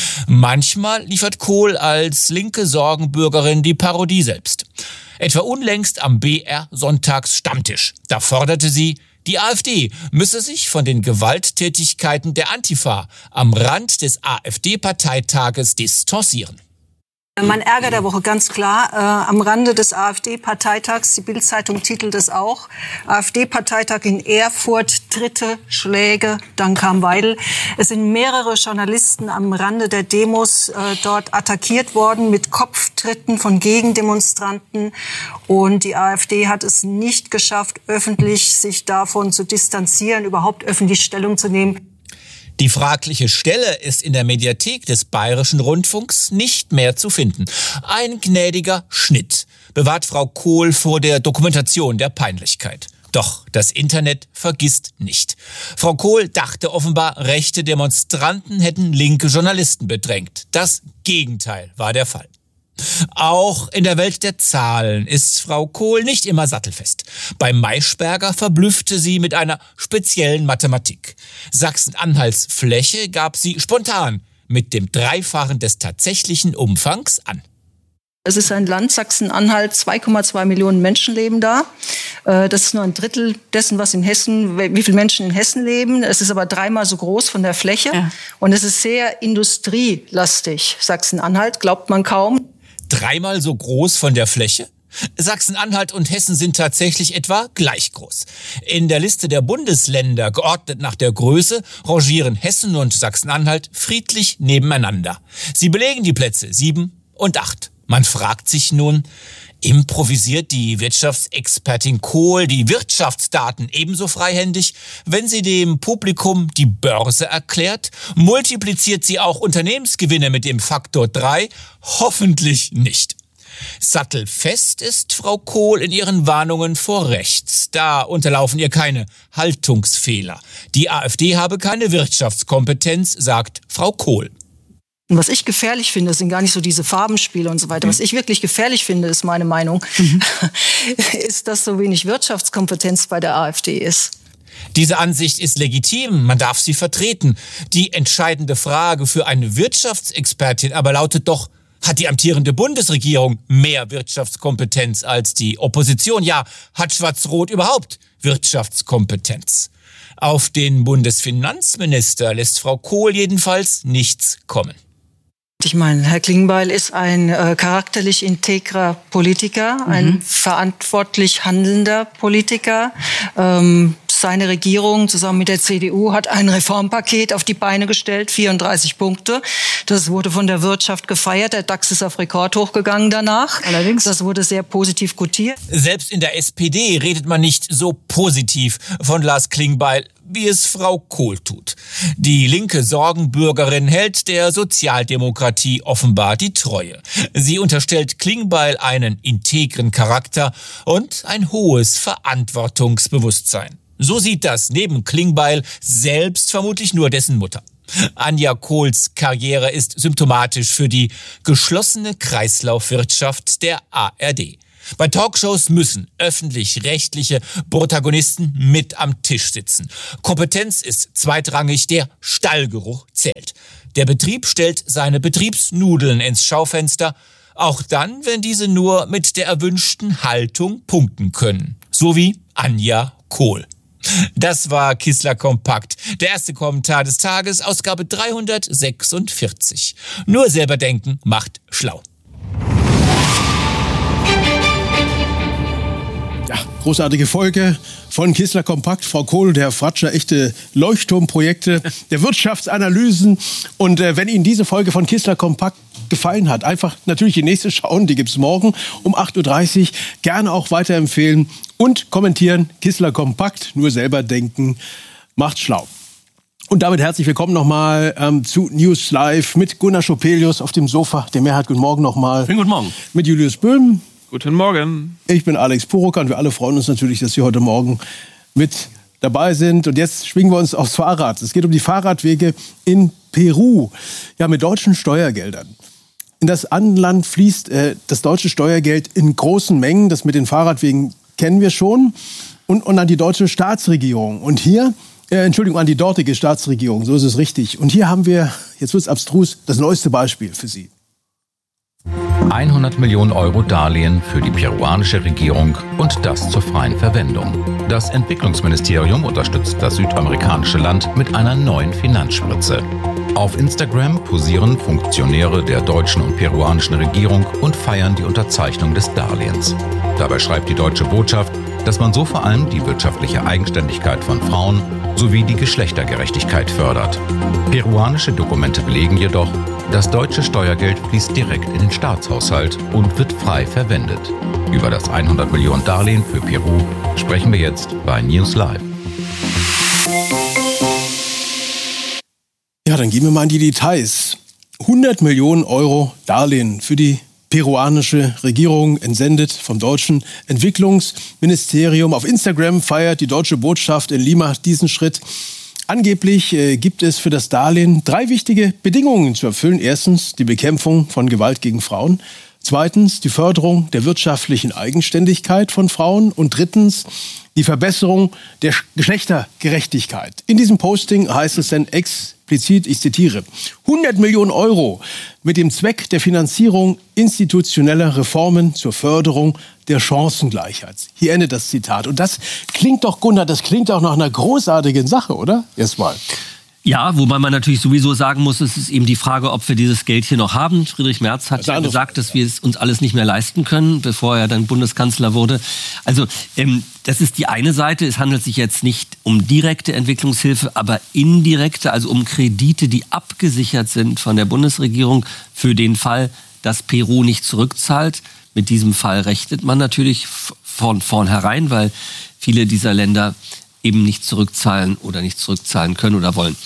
Manchmal liefert Kohl als linke Sorgenbürgerin die Parodie selbst. Etwa unlängst am B R-Sonntagsstammtisch. Da forderte sie, die AfD müsse sich von den Gewalttätigkeiten der Antifa am Rand des AfD-Parteitages distanzieren. Mein Ärger der Woche ganz klar, äh, am Rande des AfD-Parteitags, die Bild-Zeitung titelt es auch, AfD-Parteitag in Erfurt, dritte Schläge, dann kam Weidel. Es sind mehrere Journalisten am Rande der Demos äh, dort attackiert worden mit Kopftritten von Gegendemonstranten, und die AfD hat es nicht geschafft, öffentlich sich davon zu distanzieren, überhaupt öffentlich Stellung zu nehmen. Die fragliche Stelle ist in der Mediathek des Bayerischen Rundfunks nicht mehr zu finden. Ein gnädiger Schnitt bewahrt Frau Kohl vor der Dokumentation der Peinlichkeit. Doch das Internet vergisst nicht. Frau Kohl dachte offenbar, rechte Demonstranten hätten linke Journalisten bedrängt. Das Gegenteil war der Fall. Auch in der Welt der Zahlen ist Frau Kohl nicht immer sattelfest. Bei Maischberger verblüffte sie mit einer speziellen Mathematik. Sachsen-Anhalts Fläche gab sie spontan mit dem Dreifachen des tatsächlichen Umfangs an. Es ist ein Land, Sachsen-Anhalt, zwei Komma zwei Millionen Menschen leben da. Das ist nur ein Drittel dessen, was in Hessen, wie viele Menschen in Hessen leben. Es ist aber dreimal so groß von der Fläche. Ja. Und es ist sehr industrielastig, Sachsen-Anhalt, glaubt man kaum. Dreimal so groß von der Fläche? Sachsen-Anhalt und Hessen sind tatsächlich etwa gleich groß. In der Liste der Bundesländer, geordnet nach der Größe, rangieren Hessen und Sachsen-Anhalt friedlich nebeneinander. Sie belegen die Plätze sieben und acht. Man fragt sich nun, improvisiert die Wirtschaftsexpertin Kohl die Wirtschaftsdaten ebenso freihändig, wenn sie dem Publikum die Börse erklärt? Multipliziert sie auch Unternehmensgewinne mit dem Faktor drei? Hoffentlich nicht. Sattelfest ist Frau Kohl in ihren Warnungen vor rechts. Da unterlaufen ihr keine Haltungsfehler. Die AfD habe keine Wirtschaftskompetenz, sagt Frau Kohl. Und was ich gefährlich finde, sind gar nicht so diese Farbenspiele und so weiter. Was ich wirklich gefährlich finde, ist meine Meinung, mhm. ist, dass so wenig Wirtschaftskompetenz bei der AfD ist. Diese Ansicht ist legitim, man darf sie vertreten. Die entscheidende Frage für eine Wirtschaftsexpertin aber lautet doch, hat die amtierende Bundesregierung mehr Wirtschaftskompetenz als die Opposition? Ja, hat Schwarz-Rot überhaupt Wirtschaftskompetenz? Auf den Bundesfinanzminister lässt Frau Kohl jedenfalls nichts kommen. Ich meine, Herr Klingbeil ist ein äh, charakterlich integrer Politiker, mhm. ein verantwortlich handelnder Politiker. Ähm, seine Regierung zusammen mit der C D U hat ein Reformpaket auf die Beine gestellt, vierunddreißig Punkte. Das wurde von der Wirtschaft gefeiert. Der DAX ist auf Rekord hochgegangen danach. Allerdings, das wurde sehr positiv gutiert. Selbst in der S P D redet man nicht so positiv von Lars Klingbeil, wie es Frau Kohl tut. Die linke Sorgenbürgerin hält der Sozialdemokratie offenbar die Treue. Sie unterstellt Klingbeil einen integren Charakter und ein hohes Verantwortungsbewusstsein. So sieht das neben Klingbeil selbst vermutlich nur dessen Mutter. Anja Kohls Karriere ist symptomatisch für die geschlossene Kreislaufwirtschaft der A R D. Bei Talkshows müssen öffentlich-rechtliche Protagonisten mit am Tisch sitzen. Kompetenz ist zweitrangig, der Stallgeruch zählt. Der Betrieb stellt seine Betriebsnudeln ins Schaufenster, auch dann, wenn diese nur mit der erwünschten Haltung punkten können. So wie Anja Kohl. Das war Kissler Kompakt, der erste Kommentar des Tages, Ausgabe dreihundertsechsundvierzig. Nur selber denken macht schlau. Ja, großartige Folge von Kissler Kompakt. Frau Kohl, der Fratscher, echte Leuchtturmprojekte der Wirtschaftsanalysen. Und äh, wenn Ihnen diese Folge von Kissler Kompakt gefallen hat, einfach natürlich die nächste schauen. Die gibt's morgen um acht Uhr dreißig. Gerne auch weiterempfehlen und kommentieren. Kissler Kompakt, nur selber denken, macht schlau. Und damit herzlich willkommen nochmal ähm, zu News Live mit Gunnar Schopelius auf dem Sofa. Der Mehrheit, guten Morgen nochmal. Schönen guten Morgen. Mit Julius Böhm. Guten Morgen. Ich bin Alex Puroka und wir alle freuen uns natürlich, dass Sie heute Morgen mit dabei sind. Und jetzt schwingen wir uns aufs Fahrrad. Es geht um die Fahrradwege in Peru. Ja, mit deutschen Steuergeldern. In das Anland fließt äh, das deutsche Steuergeld in großen Mengen. Das mit den Fahrradwegen kennen wir schon. Und, und an die deutsche Staatsregierung. Und hier, äh, Entschuldigung, an die dortige Staatsregierung. So ist es richtig. Und hier haben wir, jetzt wird es abstrus, das neueste Beispiel für Sie. hundert Millionen Euro Darlehen für die peruanische Regierung und das zur freien Verwendung. Das Entwicklungsministerium unterstützt das südamerikanische Land mit einer neuen Finanzspritze. Auf Instagram posieren Funktionäre der deutschen und peruanischen Regierung und feiern die Unterzeichnung des Darlehens. Dabei schreibt die deutsche Botschaft, dass man so vor allem die wirtschaftliche Eigenständigkeit von Frauen sowie die Geschlechtergerechtigkeit fördert. Peruanische Dokumente belegen jedoch, das deutsche Steuergeld fließt direkt in den Staatshaushalt und wird frei verwendet. Über das hundert Millionen Darlehen für Peru sprechen wir jetzt bei News Live. Ja, dann gehen wir mal in die Details. hundert Millionen Euro Darlehen für die peruanische Regierung, entsendet vom deutschen Entwicklungsministerium. Auf Instagram feiert die deutsche Botschaft in Lima diesen Schritt. Angeblich äh, gibt es für das Darlehen drei wichtige Bedingungen zu erfüllen. Erstens die Bekämpfung von Gewalt gegen Frauen. Zweitens die Förderung der wirtschaftlichen Eigenständigkeit von Frauen. Und drittens die Verbesserung der Geschlechtergerechtigkeit. In diesem Posting heißt es dann explizit, ich zitiere, hundert Millionen Euro mit dem Zweck der Finanzierung institutioneller Reformen zur Förderung der Chancengleichheit. Hier endet das Zitat. Und das klingt doch, Gunnar, das klingt doch nach einer großartigen Sache, oder? Erstmal. Ja, wobei man natürlich sowieso sagen muss, es ist eben die Frage, ob wir dieses Geld hier noch haben. Friedrich Merz hat ja gesagt, dass wir es uns alles nicht mehr leisten können, bevor er dann Bundeskanzler wurde. Also ähm, das ist die eine Seite. Es handelt sich jetzt nicht um direkte Entwicklungshilfe, aber indirekte, also um Kredite, die abgesichert sind von der Bundesregierung für den Fall, dass Peru nicht zurückzahlt. Mit diesem Fall rechnet man natürlich von vornherein, weil viele dieser Länder eben nicht zurückzahlen oder nicht zurückzahlen können oder wollen.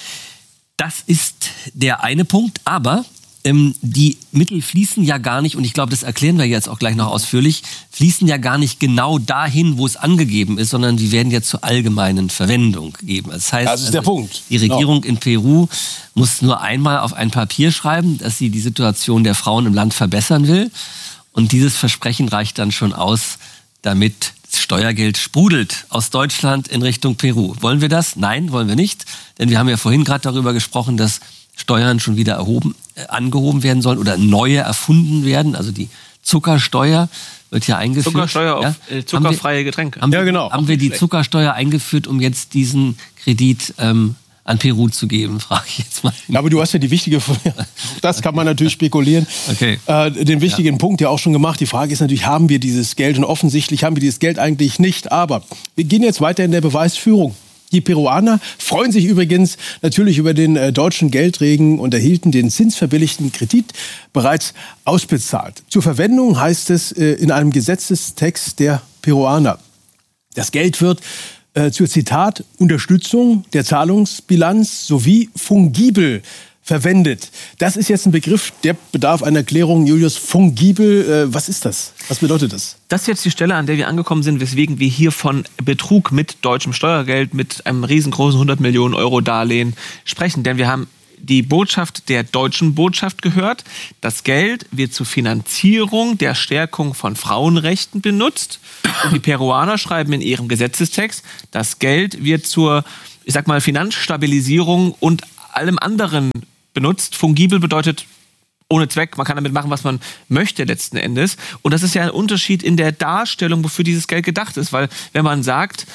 Das ist der eine Punkt, aber ähm, die Mittel fließen ja gar nicht, und ich glaube, das erklären wir jetzt auch gleich noch ausführlich, fließen ja gar nicht genau dahin, wo es angegeben ist, sondern die werden ja zur allgemeinen Verwendung gegeben. Das heißt, das ist der also, Punkt. Die Regierung genau. in Peru muss nur einmal auf ein Papier schreiben, dass sie die Situation der Frauen im Land verbessern will, und dieses Versprechen reicht dann schon aus, damit Steuergeld sprudelt aus Deutschland in Richtung Peru. Wollen wir das? Nein, wollen wir nicht. Denn wir haben ja vorhin gerade darüber gesprochen, dass Steuern schon wieder erhoben, äh, angehoben werden sollen oder neue erfunden werden. Also die Zuckersteuer wird ja eingeführt. Zuckersteuer ja? auf äh, zuckerfreie Getränke. Haben wir, ja, genau. Haben wir die Zuckersteuer eingeführt, um jetzt diesen Kredit ähm, an Peru zu geben, frage ich jetzt mal. Ja, aber du hast ja die wichtige, das kann man natürlich spekulieren, okay. äh, den wichtigen ja. Punkt ja auch schon gemacht. Die Frage ist natürlich, haben wir dieses Geld? Und offensichtlich haben wir dieses Geld eigentlich nicht. Aber wir gehen jetzt weiter in der Beweisführung. Die Peruaner freuen sich übrigens natürlich über den äh, deutschen Geldregen und erhielten den zinsverbilligten Kredit bereits ausbezahlt. Zur Verwendung heißt es äh, in einem Gesetzestext der Peruaner. Das Geld wird Äh, zur Zitat Unterstützung der Zahlungsbilanz sowie fungibel verwendet. Das ist jetzt ein Begriff, der bedarf einer Erklärung. Julius, fungibel, äh, was ist das? Was bedeutet das? Das ist jetzt die Stelle, an der wir angekommen sind, weswegen wir hier von Betrug mit deutschem Steuergeld, mit einem riesengroßen hundert Millionen Euro Darlehen sprechen. Denn wir haben die Botschaft der deutschen Botschaft gehört. Das Geld wird zur Finanzierung der Stärkung von Frauenrechten benutzt. Und die Peruaner schreiben in ihrem Gesetzestext, das Geld wird zur, ich sag mal, Finanzstabilisierung und allem anderen benutzt. Fungibel bedeutet ohne Zweck, man kann damit machen, was man möchte letzten Endes. Und das ist ja ein Unterschied in der Darstellung, wofür dieses Geld gedacht ist. Weil wenn man sagt,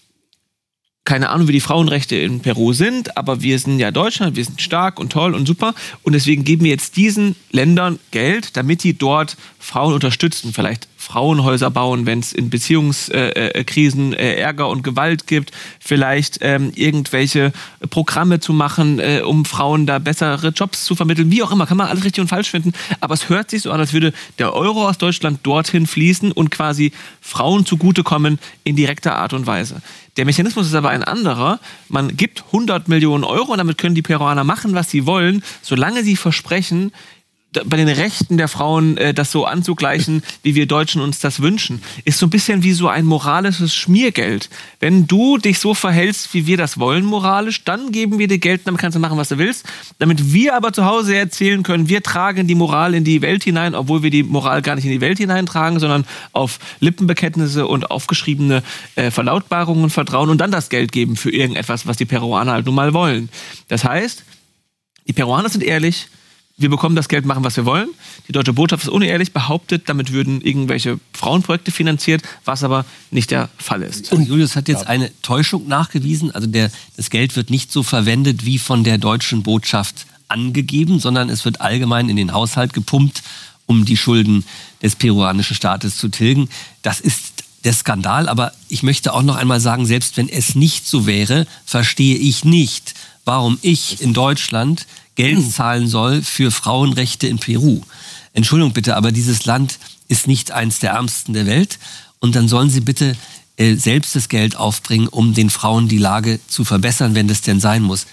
keine Ahnung, wie die Frauenrechte in Peru sind, aber wir sind ja Deutschland, wir sind stark und toll und super und deswegen geben wir jetzt diesen Ländern Geld, damit die dort Frauen unterstützen, vielleicht Frauenhäuser bauen, wenn es in Beziehungskrisen äh, äh, Ärger und Gewalt gibt, vielleicht ähm, irgendwelche Programme zu machen, äh, um Frauen da bessere Jobs zu vermitteln, wie auch immer, kann man alles richtig und falsch finden, aber es hört sich so an, als würde der Euro aus Deutschland dorthin fließen und quasi Frauen zugutekommen in direkter Art und Weise. Der Mechanismus ist aber ein anderer. Man gibt hundert Millionen Euro und damit können die Peruaner machen, was sie wollen, solange sie versprechen, bei den Rechten der Frauen äh, das so anzugleichen, wie wir Deutschen uns das wünschen. Ist so ein bisschen wie so ein moralisches Schmiergeld. Wenn du dich so verhältst, wie wir das wollen moralisch, dann geben wir dir Geld, damit kannst du machen, was du willst. Damit wir aber zu Hause erzählen können, wir tragen die Moral in die Welt hinein, obwohl wir die Moral gar nicht in die Welt hineintragen, sondern auf Lippenbekenntnisse und aufgeschriebene äh, Verlautbarungen vertrauen und dann das Geld geben für irgendetwas, was die Peruaner halt nun mal wollen. Das heißt, die Peruaner sind ehrlich, wir bekommen das Geld, machen, was wir wollen. Die deutsche Botschaft ist unehrlich, behauptet, damit würden irgendwelche Frauenprojekte finanziert, was aber nicht der Fall ist. Und Julius hat jetzt eine Täuschung nachgewiesen. Also der, das Geld wird nicht so verwendet wie von der deutschen Botschaft angegeben, sondern es wird allgemein in den Haushalt gepumpt, um die Schulden des peruanischen Staates zu tilgen. Das ist der Skandal. Aber ich möchte auch noch einmal sagen, selbst wenn es nicht so wäre, verstehe ich nicht, warum ich in Deutschland Geld zahlen soll für Frauenrechte in Peru. Entschuldigung bitte, aber dieses Land ist nicht eins der ärmsten der Welt. Und dann sollen sie bitte äh, selbst das Geld aufbringen, um den Frauen die Lage zu verbessern, wenn das denn sein muss.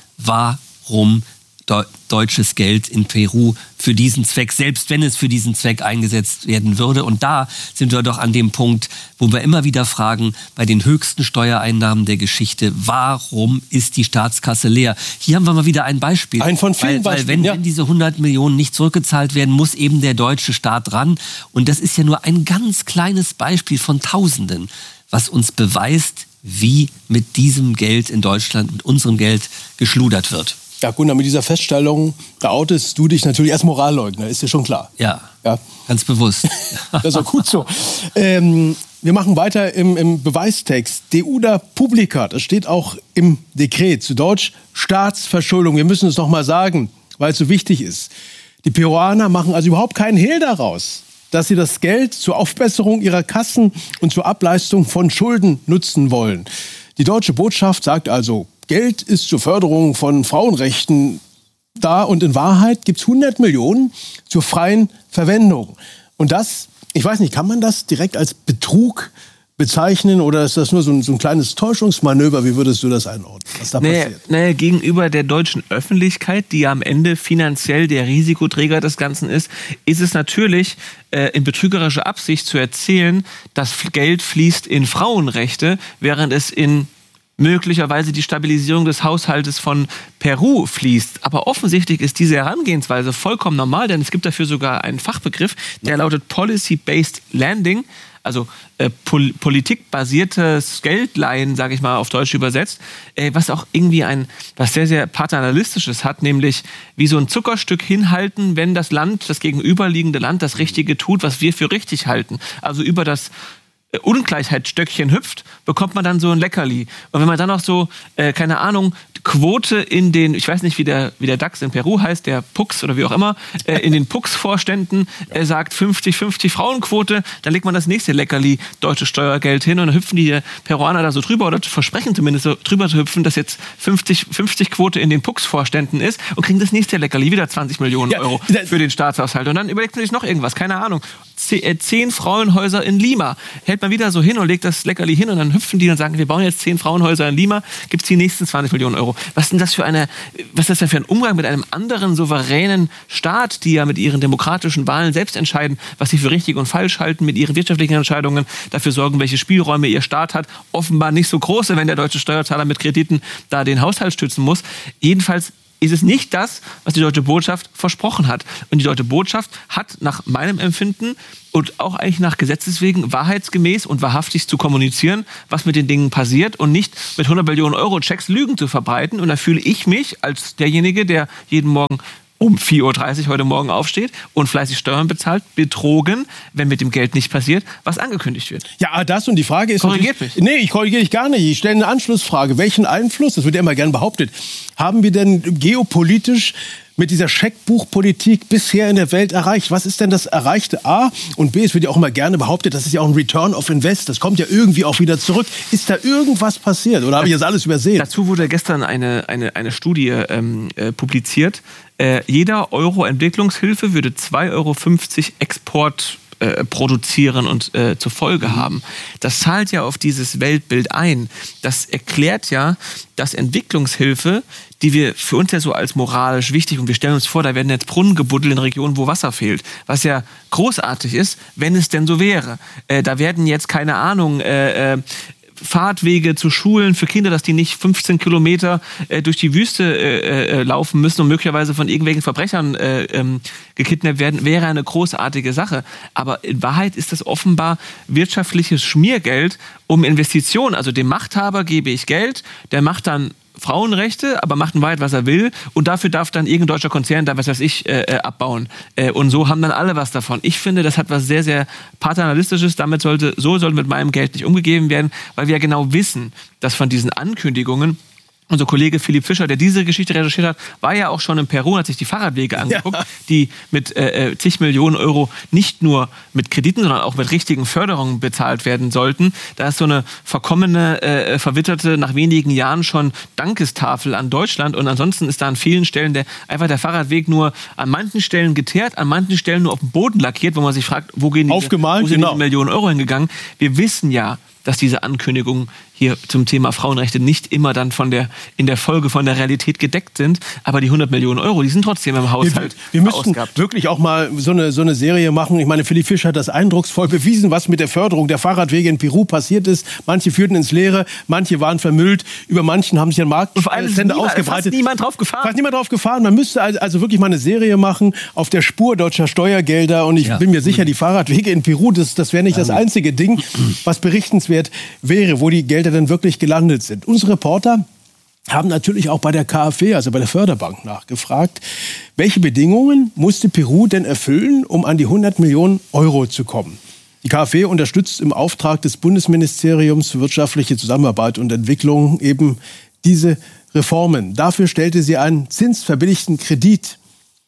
Warum de- deutsches Geld in Peru für diesen Zweck, selbst wenn es für diesen Zweck eingesetzt werden würde? Und da sind wir doch an dem Punkt, wo wir immer wieder fragen, bei den höchsten Steuereinnahmen der Geschichte, warum ist die Staatskasse leer? Hier haben wir mal wieder ein Beispiel. Ein von vielen weil, weil Beispielen, wenn, ja. wenn diese hundert Millionen nicht zurückgezahlt werden, muss eben der deutsche Staat ran. Und das ist ja nur ein ganz kleines Beispiel von Tausenden, was uns beweist, wie mit diesem Geld in Deutschland, mit unserem Geld geschludert wird. Ja, Gunnar, mit dieser Feststellung, da outest du dich natürlich als Moralleugner, ist dir schon klar. Ja, ja. ganz bewusst. Das ist auch gut so. Ähm, wir machen weiter im, im Beweistext. Deuda publica, das steht auch im Dekret, zu Deutsch Staatsverschuldung. Wir müssen es noch mal sagen, weil es so wichtig ist. Die Peruaner machen also überhaupt keinen Hehl daraus, dass sie das Geld zur Aufbesserung ihrer Kassen und zur Ableistung von Schulden nutzen wollen. Die deutsche Botschaft sagt also, Geld ist zur Förderung von Frauenrechten da und in Wahrheit gibt es hundert Millionen zur freien Verwendung. Und das, ich weiß nicht, kann man das direkt als Betrug bezeichnen oder ist das nur so ein, so ein kleines Täuschungsmanöver? Wie würdest du das einordnen, was da naja, passiert? Naja, gegenüber der deutschen Öffentlichkeit, die ja am Ende finanziell der Risikoträger des Ganzen ist, ist es natürlich äh, in betrügerischer Absicht zu erzählen, dass Geld fließt in Frauenrechte, während es in möglicherweise die Stabilisierung des Haushaltes von Peru fließt. Aber offensichtlich ist diese Herangehensweise vollkommen normal, denn es gibt dafür sogar einen Fachbegriff, der lautet Policy-Based Lending, also äh, pol- politikbasiertes Geldleihen, sage ich mal auf Deutsch übersetzt, äh, was auch irgendwie ein, was sehr, sehr paternalistisches hat, nämlich wie so ein Zuckerstück hinhalten, wenn das Land, das gegenüberliegende Land das Richtige tut, was wir für richtig halten. Also über das Ungleichheitsstöckchen hüpft, bekommt man dann so ein Leckerli. Und wenn man dann noch so, äh, keine Ahnung, Quote in den, ich weiß nicht, wie der, wie der DAX in Peru heißt, der Pux oder wie auch immer, äh, in den Pux-Vorständen äh, sagt fünfzig fünfzig Frauenquote, dann legt man das nächste Leckerli deutsches Steuergeld hin und dann hüpfen die Peruaner da so drüber oder versprechen zumindest so drüber zu hüpfen, dass jetzt fünfzig fünfzig Quote in den Pux-Vorständen ist und kriegen das nächste Leckerli, wieder zwanzig Millionen Euro für den Staatshaushalt. Und dann überlegt man sich noch irgendwas, keine Ahnung, zehn Frauenhäuser in Lima. Hält man wieder so hin und legt das Leckerli hin und dann hüpfen die und sagen, wir bauen jetzt zehn Frauenhäuser in Lima, gibt es die nächsten zwanzig Millionen Euro. Was ist denn das für eine, was ist das denn für ein Umgang mit einem anderen souveränen Staat, die ja mit ihren demokratischen Wahlen selbst entscheiden, was sie für richtig und falsch halten, mit ihren wirtschaftlichen Entscheidungen dafür sorgen, welche Spielräume ihr Staat hat. Offenbar nicht so große, wenn der deutsche Steuerzahler mit Krediten da den Haushalt stützen muss. Jedenfalls ist es nicht das, was die Deutsche Botschaft versprochen hat. Und die Deutsche Botschaft hat nach meinem Empfinden und auch eigentlich nach Gesetzes wegen wahrheitsgemäß und wahrhaftig zu kommunizieren, was mit den Dingen passiert und nicht mit hundert Millionen Euro Checks Lügen zu verbreiten. Und da fühle ich mich als derjenige, der jeden Morgen um vier Uhr dreißig heute Morgen aufsteht und fleißig Steuern bezahlt, betrogen, wenn mit dem Geld nicht passiert, was angekündigt wird. Ja, das und die Frage ist... Korrigiert mich. Nee, ich korrigiere dich gar nicht. Ich stelle eine Anschlussfrage. Welchen Einfluss, das wird ja immer gern behauptet, haben wir denn geopolitisch mit dieser Scheckbuchpolitik bisher in der Welt erreicht? Was ist denn das Erreichte? A und B, es wird ja auch immer gerne behauptet, das ist ja auch ein Return of Invest, das kommt ja irgendwie auch wieder zurück. Ist da irgendwas passiert oder habe ich das alles übersehen? Dazu wurde gestern eine, eine, eine Studie ähm, äh, publiziert. Äh, jeder Euro Entwicklungshilfe würde zwei Euro fünfzig Export Äh, produzieren und äh, zur Folge haben. Das zahlt ja auf dieses Weltbild ein. Das erklärt ja, dass Entwicklungshilfe, die wir für uns ja so als moralisch wichtig, und wir stellen uns vor, da werden jetzt Brunnen gebuddelt in Regionen, wo Wasser fehlt, was ja großartig ist, wenn es denn so wäre. Äh, da werden jetzt, keine Ahnung, äh, äh, Fahrtwege zu Schulen für Kinder, dass die nicht fünfzehn Kilometer äh, durch die Wüste äh, äh, laufen müssen und möglicherweise von irgendwelchen Verbrechern äh, ähm, gekidnappt werden, wäre eine großartige Sache. Aber in Wahrheit ist das offenbar wirtschaftliches Schmiergeld um Investitionen. Also dem Machthaber gebe ich Geld, der macht dann Frauenrechte, aber macht in Wahrheit, was er will, und dafür darf dann irgendein deutscher Konzern da, was weiß ich, äh, abbauen. Äh, und so haben dann alle was davon. Ich finde, das hat was sehr, sehr paternalistisches. Damit sollte, so soll mit meinem Geld nicht umgegeben werden, weil wir ja genau wissen, dass von diesen Ankündigungen, unser Kollege Philipp Fischer, der diese Geschichte recherchiert hat, war ja auch schon in Peru und hat sich die Fahrradwege angeguckt, ja. die mit äh, zig Millionen Euro nicht nur mit Krediten, sondern auch mit richtigen Förderungen bezahlt werden sollten. Da ist so eine verkommene, äh, verwitterte, nach wenigen Jahren schon Dankestafel an Deutschland. Und ansonsten ist da an vielen Stellen der, einfach der Fahrradweg nur an manchen Stellen geteert, an manchen Stellen nur auf dem Boden lackiert, wo man sich fragt, wo gehen diese, Aufgemalt, wo sind genau. diese Millionen Euro hingegangen? Wir wissen ja, dass diese Ankündigungen hier zum Thema Frauenrechte nicht immer dann von der, in der Folge von der Realität gedeckt sind. Aber die hundert Millionen Euro, die sind trotzdem im Haushalt Wir, wir müssten wirklich auch mal so eine, so eine Serie machen. Ich meine, Philipp Fischer hat das eindrucksvoll bewiesen, was mit der Förderung der Fahrradwege in Peru passiert ist. Manche führten ins Leere, manche waren vermüllt. Über manchen haben sich ein Marktstände ausgebreitet. Fast niemand drauf gefahren. Fast niemand drauf gefahren. Man müsste also, also wirklich mal eine Serie machen auf der Spur deutscher Steuergelder. Und ich ja. bin mir sicher, die Fahrradwege in Peru, das, das wäre nicht ja. das einzige Ding, was berichtenswert wäre, wo die Gelder dann wirklich gelandet sind. Unsere Reporter haben natürlich auch bei der K f W, also bei der Förderbank, nachgefragt, welche Bedingungen musste Peru denn erfüllen, um an die hundert Millionen Euro zu kommen. Die K f W unterstützt im Auftrag des Bundesministeriums für wirtschaftliche Zusammenarbeit und Entwicklung eben diese Reformen. Dafür stellte sie einen zinsverbilligten Kredit.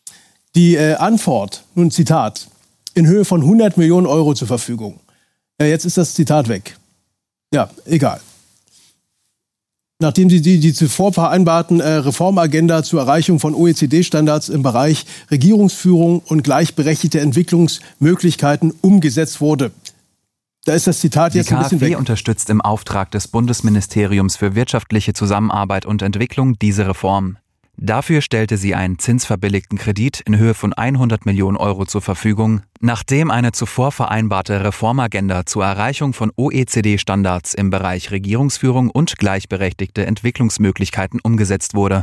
Die äh, Antwort, nun Zitat, in Höhe von hundert Millionen Euro zur Verfügung. Äh, jetzt ist das Zitat weg. Ja, egal. Nachdem sie die, die zuvor vereinbarten äh, Reformagenda zur Erreichung von O E C D-Standards im Bereich Regierungsführung und gleichberechtigte Entwicklungsmöglichkeiten umgesetzt wurde. Da ist das Zitat jetzt ein bisschen weg. Die K f W unterstützt im Auftrag des Bundesministeriums für wirtschaftliche Zusammenarbeit und Entwicklung diese Reform. Dafür stellte sie einen zinsverbilligten Kredit in Höhe von hundert Millionen Euro zur Verfügung, nachdem eine zuvor vereinbarte Reformagenda zur Erreichung von O E C D-Standards im Bereich Regierungsführung und gleichberechtigte Entwicklungsmöglichkeiten umgesetzt wurde.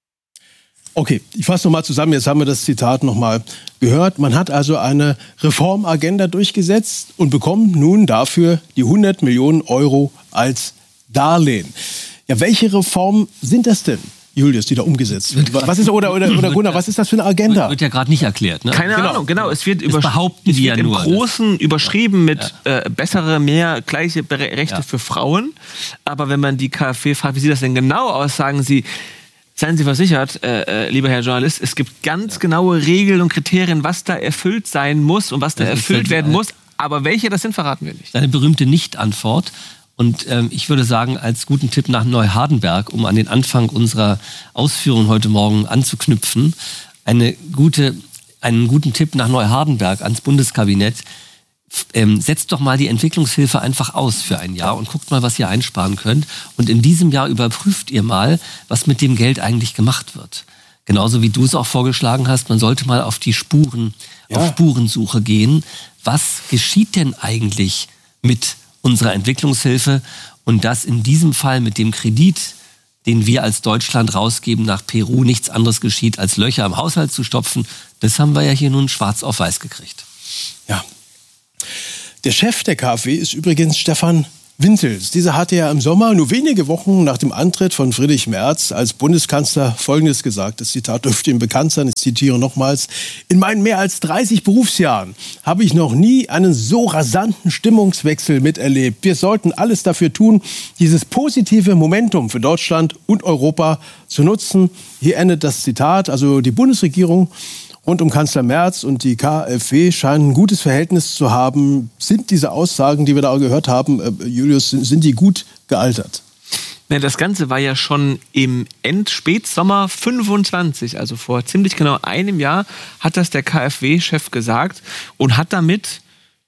Okay, ich fasse nochmal zusammen, jetzt haben wir das Zitat nochmal gehört. Man hat also eine Reformagenda durchgesetzt und bekommt nun dafür die hundert Millionen Euro als Darlehen. Ja, welche Reformen sind das denn? Julius, die da umgesetzt wird. Was ist, oder, oder, oder Gunnar, was ist das für eine Agenda? Wird ja gerade nicht erklärt, ne? Keine genau. Ahnung, genau. Es wird, das behaupten es die wird ja im nur, Großen überschrieben mit ja. äh, bessere, mehr gleiche Rechte ja. für Frauen. Aber wenn man die K f W fragt, wie sieht das denn genau aus, sagen sie, seien Sie versichert, äh, lieber Herr Journalist, es gibt ganz ja. genaue Regeln und Kriterien, was da erfüllt sein muss und was da das erfüllt werden muss. Aber welche das sind, verraten wir nicht. Eine berühmte Nicht-Antwort. Und ähm, ich würde sagen, als guten Tipp nach Neuhardenberg, um an den Anfang unserer Ausführungen heute Morgen anzuknüpfen, eine gute, einen guten Tipp nach Neuhardenberg ans Bundeskabinett. Ähm, setzt doch mal die Entwicklungshilfe einfach aus für ein Jahr und guckt mal, was ihr einsparen könnt. Und in diesem Jahr überprüft ihr mal, was mit dem Geld eigentlich gemacht wird. Genauso wie du es auch vorgeschlagen hast, man sollte mal auf die Spuren, ja. auf Spurensuche gehen. Was geschieht denn eigentlich mit unserer Entwicklungshilfe und das in diesem Fall mit dem Kredit den wir als Deutschland rausgeben nach Peru, nichts anderes geschieht, als Löcher im Haushalt zu stopfen. Das haben wir ja hier nun schwarz auf weiß gekriegt. Ja. Der Chef der KfW ist übrigens Stefan Wintels. Dieser hatte ja im Sommer, nur wenige Wochen nach dem Antritt von Friedrich Merz als Bundeskanzler Folgendes gesagt. Das Zitat dürfte ihm bekannt sein. Ich zitiere nochmals. In meinen mehr als dreißig Berufsjahren habe ich noch nie einen so rasanten Stimmungswechsel miterlebt. Wir sollten alles dafür tun, dieses positive Momentum für Deutschland und Europa zu nutzen. Hier endet das Zitat. Also die Bundesregierung rund um Kanzler Merz und die KfW scheinen ein gutes Verhältnis zu haben. Sind diese Aussagen, die wir da gehört haben, äh, Julius, sind, sind die gut gealtert? Ja, das Ganze war ja schon im End-Spätsommer fünfundzwanzig, also vor ziemlich genau einem Jahr, hat das der KfW-Chef gesagt und hat damit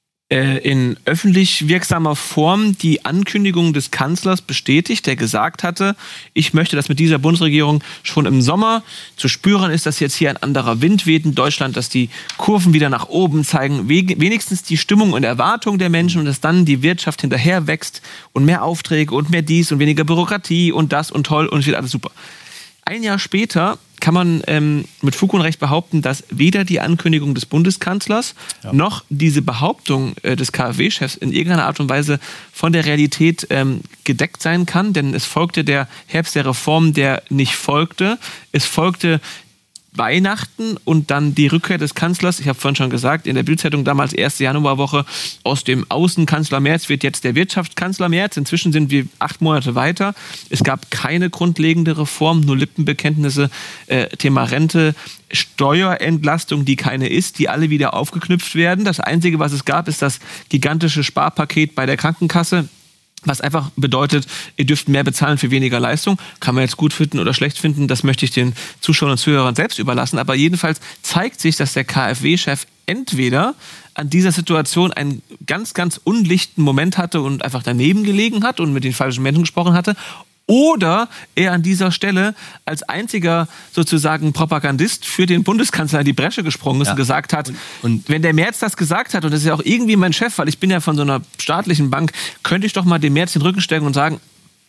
äh, in öffentlich wirksamer Form die Ankündigung des Kanzlers bestätigt, der gesagt hatte, ich möchte, dass mit dieser Bundesregierung schon im Sommer zu spüren ist, dass jetzt hier ein anderer Wind weht in Deutschland, dass die Kurven wieder nach oben zeigen, wenigstens die Stimmung und Erwartung der Menschen und dass dann die Wirtschaft hinterher wächst und mehr Aufträge und mehr dies und weniger Bürokratie und das und toll und es wird alles super. Ein Jahr später kann man ähm, mit Fug und Recht behaupten, dass weder die Ankündigung des Bundeskanzlers ja. noch diese Behauptung äh, des KfW-Chefs in irgendeiner Art und Weise von der Realität ähm, gedeckt sein kann. Denn es folgte der Herbst der Reform, der nicht folgte. Es folgte Weihnachten und dann die Rückkehr des Kanzlers. Ich habe vorhin schon gesagt, in der Bild-Zeitung damals erste Januarwoche, aus dem Außenkanzler Merz wird jetzt der Wirtschaftskanzler Merz. Inzwischen sind wir acht Monate weiter. Es gab keine grundlegende Reform, nur Lippenbekenntnisse, äh, Thema Rente, Steuerentlastung, die keine ist, die alle wieder aufgeknüpft werden. Das Einzige, was es gab, ist das gigantische Sparpaket bei der Krankenkasse. Was einfach bedeutet, ihr dürft mehr bezahlen für weniger Leistung. Kann man jetzt gut finden oder schlecht finden, das möchte ich den Zuschauern und Zuhörern selbst überlassen. Aber jedenfalls zeigt sich, dass der KfW-Chef entweder an dieser Situation einen ganz, ganz unlichten Moment hatte und einfach daneben gelegen hat und mit den falschen Menschen gesprochen hatte. Oder er an dieser Stelle als einziger sozusagen Propagandist für den Bundeskanzler in die Bresche gesprungen ist ja. und gesagt hat, und, und wenn der Merz das gesagt hat, und das ist ja auch irgendwie mein Chef, weil ich bin ja von so einer staatlichen Bank, könnte ich doch mal dem Merz den Rücken stärken und sagen,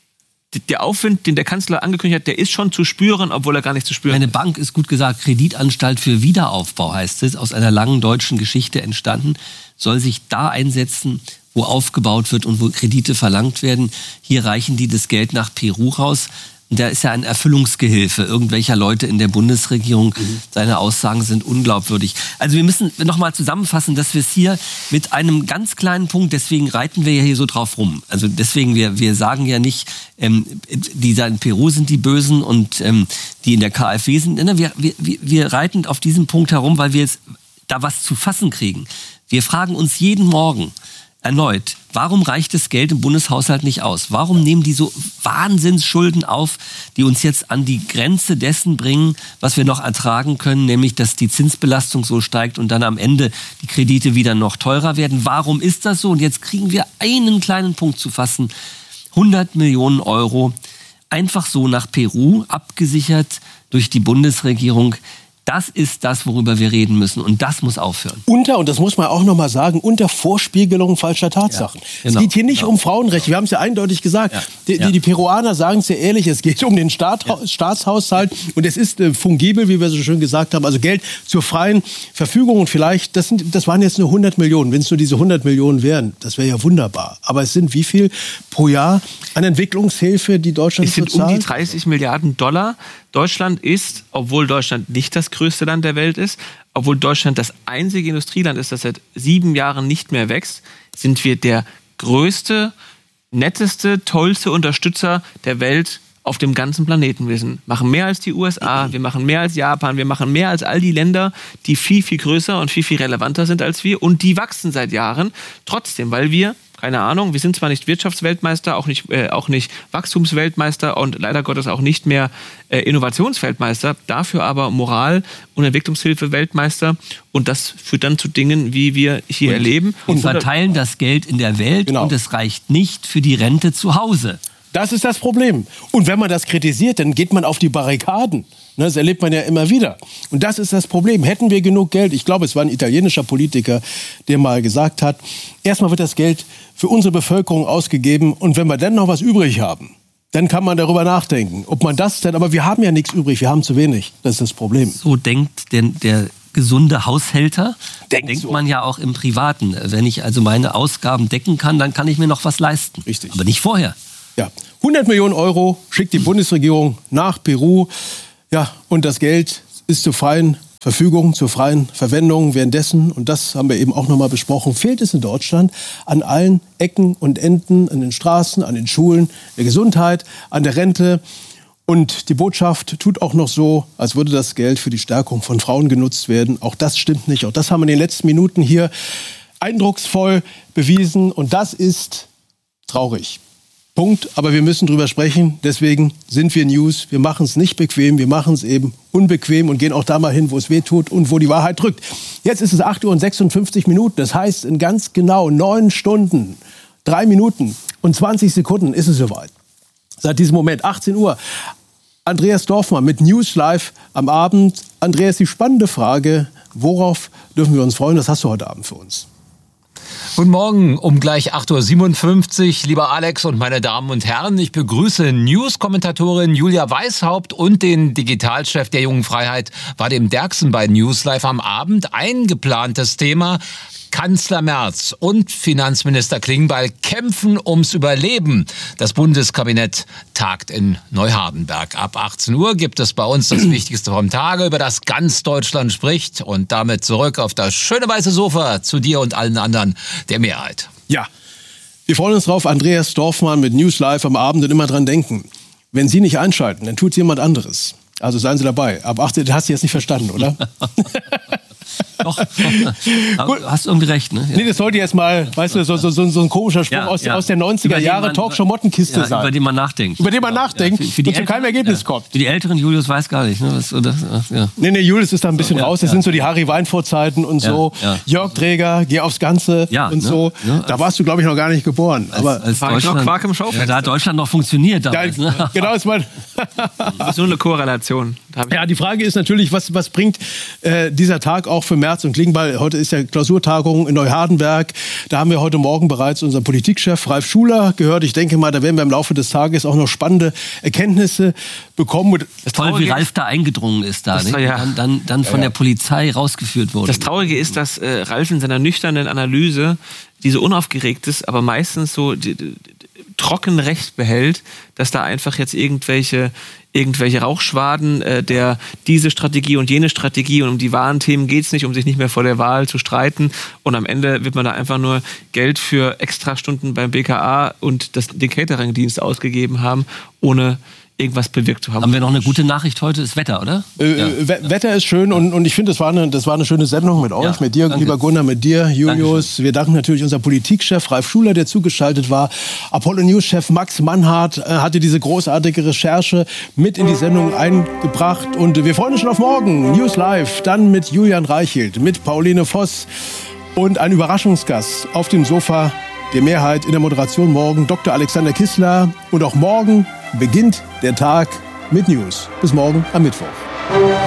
der Aufwind, den der Kanzler angekündigt hat, der ist schon zu spüren, obwohl er gar nicht zu spüren ist. Eine Bank ist gut gesagt, Kreditanstalt für Wiederaufbau heißt es, aus einer langen deutschen Geschichte entstanden, soll sich da einsetzen, wo aufgebaut wird und wo Kredite verlangt werden. Hier reichen die das Geld nach Peru raus. Und da ist ja ein Erfüllungsgehilfe irgendwelcher Leute in der Bundesregierung. Mhm. Seine Aussagen sind unglaubwürdig. Also wir müssen nochmal zusammenfassen, dass wir es hier mit einem ganz kleinen Punkt, deswegen reiten wir ja hier so drauf rum. Also deswegen, wir, wir sagen ja nicht, ähm, die da in Peru sind die Bösen und ähm, die in der KfW sind. Wir, wir, wir reiten auf diesem Punkt herum, weil wir jetzt da was zu fassen kriegen. Wir fragen uns jeden Morgen, erneut, warum reicht das Geld im Bundeshaushalt nicht aus? Warum nehmen die so Wahnsinnsschulden auf, die uns jetzt an die Grenze dessen bringen, was wir noch ertragen können, nämlich dass die Zinsbelastung so steigt und dann am Ende die Kredite wieder noch teurer werden? Warum ist das so? Und jetzt kriegen wir einen kleinen Punkt zu fassen. hundert Millionen Euro einfach so nach Peru, abgesichert durch die Bundesregierung. Das ist das, worüber wir reden müssen. Und das muss aufhören. Unter, und das muss man auch noch mal sagen, unter Vorspiegelung falscher Tatsachen. Ja, genau, es geht hier nicht genau. um Frauenrechte. Wir haben es ja eindeutig gesagt. Ja, die, ja. die Peruaner sagen es ja ehrlich, es geht um den Staat, ja. Staatshaushalt. Und es ist äh, fungibel, wie wir so schön gesagt haben. Also Geld zur freien Verfügung. Und vielleicht, das, sind, das waren jetzt nur hundert Millionen. Wenn es nur diese hundert Millionen wären, das wäre ja wunderbar. Aber es sind wie viel pro Jahr an Entwicklungshilfe, die Deutschland zahlt? Es sind um die dreißig Milliarden Dollar. Deutschland ist, obwohl Deutschland nicht das größte Land der Welt ist, obwohl Deutschland das einzige Industrieland ist, das seit sieben Jahren nicht mehr wächst, sind wir der größte, netteste, tollste Unterstützer der Welt auf dem ganzen Planeten. Wir sind, machen mehr als die U S A, wir machen mehr als Japan, wir machen mehr als all die Länder, die viel, viel größer und viel, viel relevanter sind als wir. Und die wachsen seit Jahren trotzdem, weil wir, keine Ahnung, wir sind zwar nicht Wirtschaftsweltmeister, auch nicht, äh, auch nicht Wachstumsweltmeister und leider Gottes auch nicht mehr äh, Innovationsweltmeister, dafür aber Moral- und Entwicklungshilfe-Weltmeister. Und das führt dann zu Dingen, wie wir hier und, erleben. Und verteilen das Geld in der Welt genau. und es reicht nicht für die Rente zu Hause. Das ist das Problem. Und wenn man das kritisiert, dann geht man auf die Barrikaden. Das erlebt man ja immer wieder. Und das ist das Problem. Hätten wir genug Geld, ich glaube, es war ein italienischer Politiker, der mal gesagt hat, erstmal wird das Geld für unsere Bevölkerung ausgegeben und wenn wir dann noch was übrig haben, dann kann man darüber nachdenken, ob man das denn, aber wir haben ja nichts übrig, wir haben zu wenig, das ist das Problem. So denkt der, der gesunde Haushälter, denkt, denkt so. man ja auch im Privaten. Wenn ich also meine Ausgaben decken kann, dann kann ich mir noch was leisten. Richtig. Aber nicht vorher. Ja, hundert Millionen Euro schickt die Bundesregierung nach Peru, ja, und das Geld ist zur freien Verfügung, zur freien Verwendung. Währenddessen, und das haben wir eben auch nochmal besprochen, fehlt es in Deutschland an allen Ecken und Enden, an den Straßen, an den Schulen, der Gesundheit, an der Rente. Und die Botschaft tut auch noch so, als würde das Geld für die Stärkung von Frauen genutzt werden. Auch das stimmt nicht. Auch das haben wir in den letzten Minuten hier eindrucksvoll bewiesen. Und das ist traurig. Punkt. Aber wir müssen drüber sprechen. Deswegen sind wir News. Wir machen es nicht bequem. Wir machen es eben unbequem und gehen auch da mal hin, wo es weh tut und wo die Wahrheit drückt. Jetzt ist es acht Uhr und sechsundfünfzig Minuten. Das heißt, in ganz genau neun Stunden, drei Minuten und zwanzig Sekunden ist es soweit. Seit diesem Moment, achtzehn Uhr. Andreas Dorfmann mit News Live am Abend. Andreas, die spannende Frage, worauf dürfen wir uns freuen? Was hast du heute Abend für uns? Guten Morgen, um gleich acht Uhr siebenundfünfzig, lieber Alex und meine Damen und Herren. Ich begrüße News-Kommentatorin Julia Weishaupt und den Digitalchef der Jungen Freiheit, Vadim Derksen bei News Live am Abend. Ein geplantes Thema: Kanzler Merz und Finanzminister Klingbeil kämpfen ums Überleben. Das Bundeskabinett tagt in Neuhardenberg. Ab achtzehn Uhr gibt es bei uns das Wichtigste vom Tage, über das ganz Deutschland spricht. Und damit zurück auf das schöne weiße Sofa zu dir und allen anderen der Mehrheit. Ja, wir freuen uns drauf. Andreas Dorfmann mit News Live am Abend und immer dran denken. Wenn Sie nicht einschalten, dann tut jemand anderes. Also seien Sie dabei. Ab achtzehn Uhr, hast du jetzt nicht verstanden, oder? Doch, aber hast irgendwie recht, ne? Ja. Nee, das sollte jetzt mal, weißt du, so, so, so, so ein komischer Spruch ja, aus, ja. aus der neunziger Jahre Talkshow-Mottenkiste ja, sein. Über den man nachdenkt. Über den man nachdenkt ja, für, für die und zu keinem Ergebnis ja. kommt. Für die Älteren, Julius weiß gar nicht, ne? Was, oder, ja. Nee, nee, Julius ist da ein bisschen ja, raus. Das ja. sind so die Harry Weinfurt-Zeiten und ja, so. Ja. Jörg Träger, geh aufs Ganze ja, und ne, so. Ne, da warst du, glaube ich, noch gar nicht geboren. Als, aber als war ich noch Quark im Schaufenster. Ja, da hat Deutschland noch funktioniert damals. Ja, ne? Genau, ist mein das ist nur eine Korrelation. Ja, die Frage ist natürlich, was, was bringt äh, dieser Tag auch für Merz und Klingbeil? Heute ist ja Klausurtagung in Neuhardenberg. Da haben wir heute Morgen bereits unseren Politikchef Ralf Schuler gehört. Ich denke mal, da werden wir im Laufe des Tages auch noch spannende Erkenntnisse bekommen. Das Toll, wie Ralf da eingedrungen ist, da, das, ja. dann, dann, dann von ja, ja. der Polizei rausgeführt wurde. Das Traurige ist, dass äh, Ralf in seiner nüchternen Analyse, die so unaufgeregt ist, aber meistens so die, die, trocken Recht behält, dass da einfach jetzt irgendwelche irgendwelche Rauchschwaden äh, der diese Strategie und jene Strategie und um die wahren Themen geht es nicht, um sich nicht mehr vor der Wahl zu streiten und am Ende wird man da einfach nur Geld für Extrastunden beim B K A und das, den Catering-Dienst ausgegeben haben, ohne irgendwas bewirkt zu haben. Haben wir noch eine gute Nachricht heute? Das Wetter, oder? Äh, ja. Wetter ist schön und, und ich finde, das war, eine, das war eine schöne Sendung mit euch, ja, mit dir, danke. Lieber Gunnar, mit dir, Julius. Dankeschön. Wir danken natürlich unserem Politikchef Ralf Schuler, der zugeschaltet war. Apollo News-Chef Max Mannhardt äh, hatte diese großartige Recherche mit in die Sendung eingebracht. Und wir freuen uns schon auf morgen. News Live, dann mit Julian Reichelt, mit Pauline Voss und ein Überraschungsgast auf dem Sofa der Mehrheit in der Moderation morgen, Doktor Alexander Kissler. Und auch morgen beginnt der Tag mit News. Bis morgen am Mittwoch.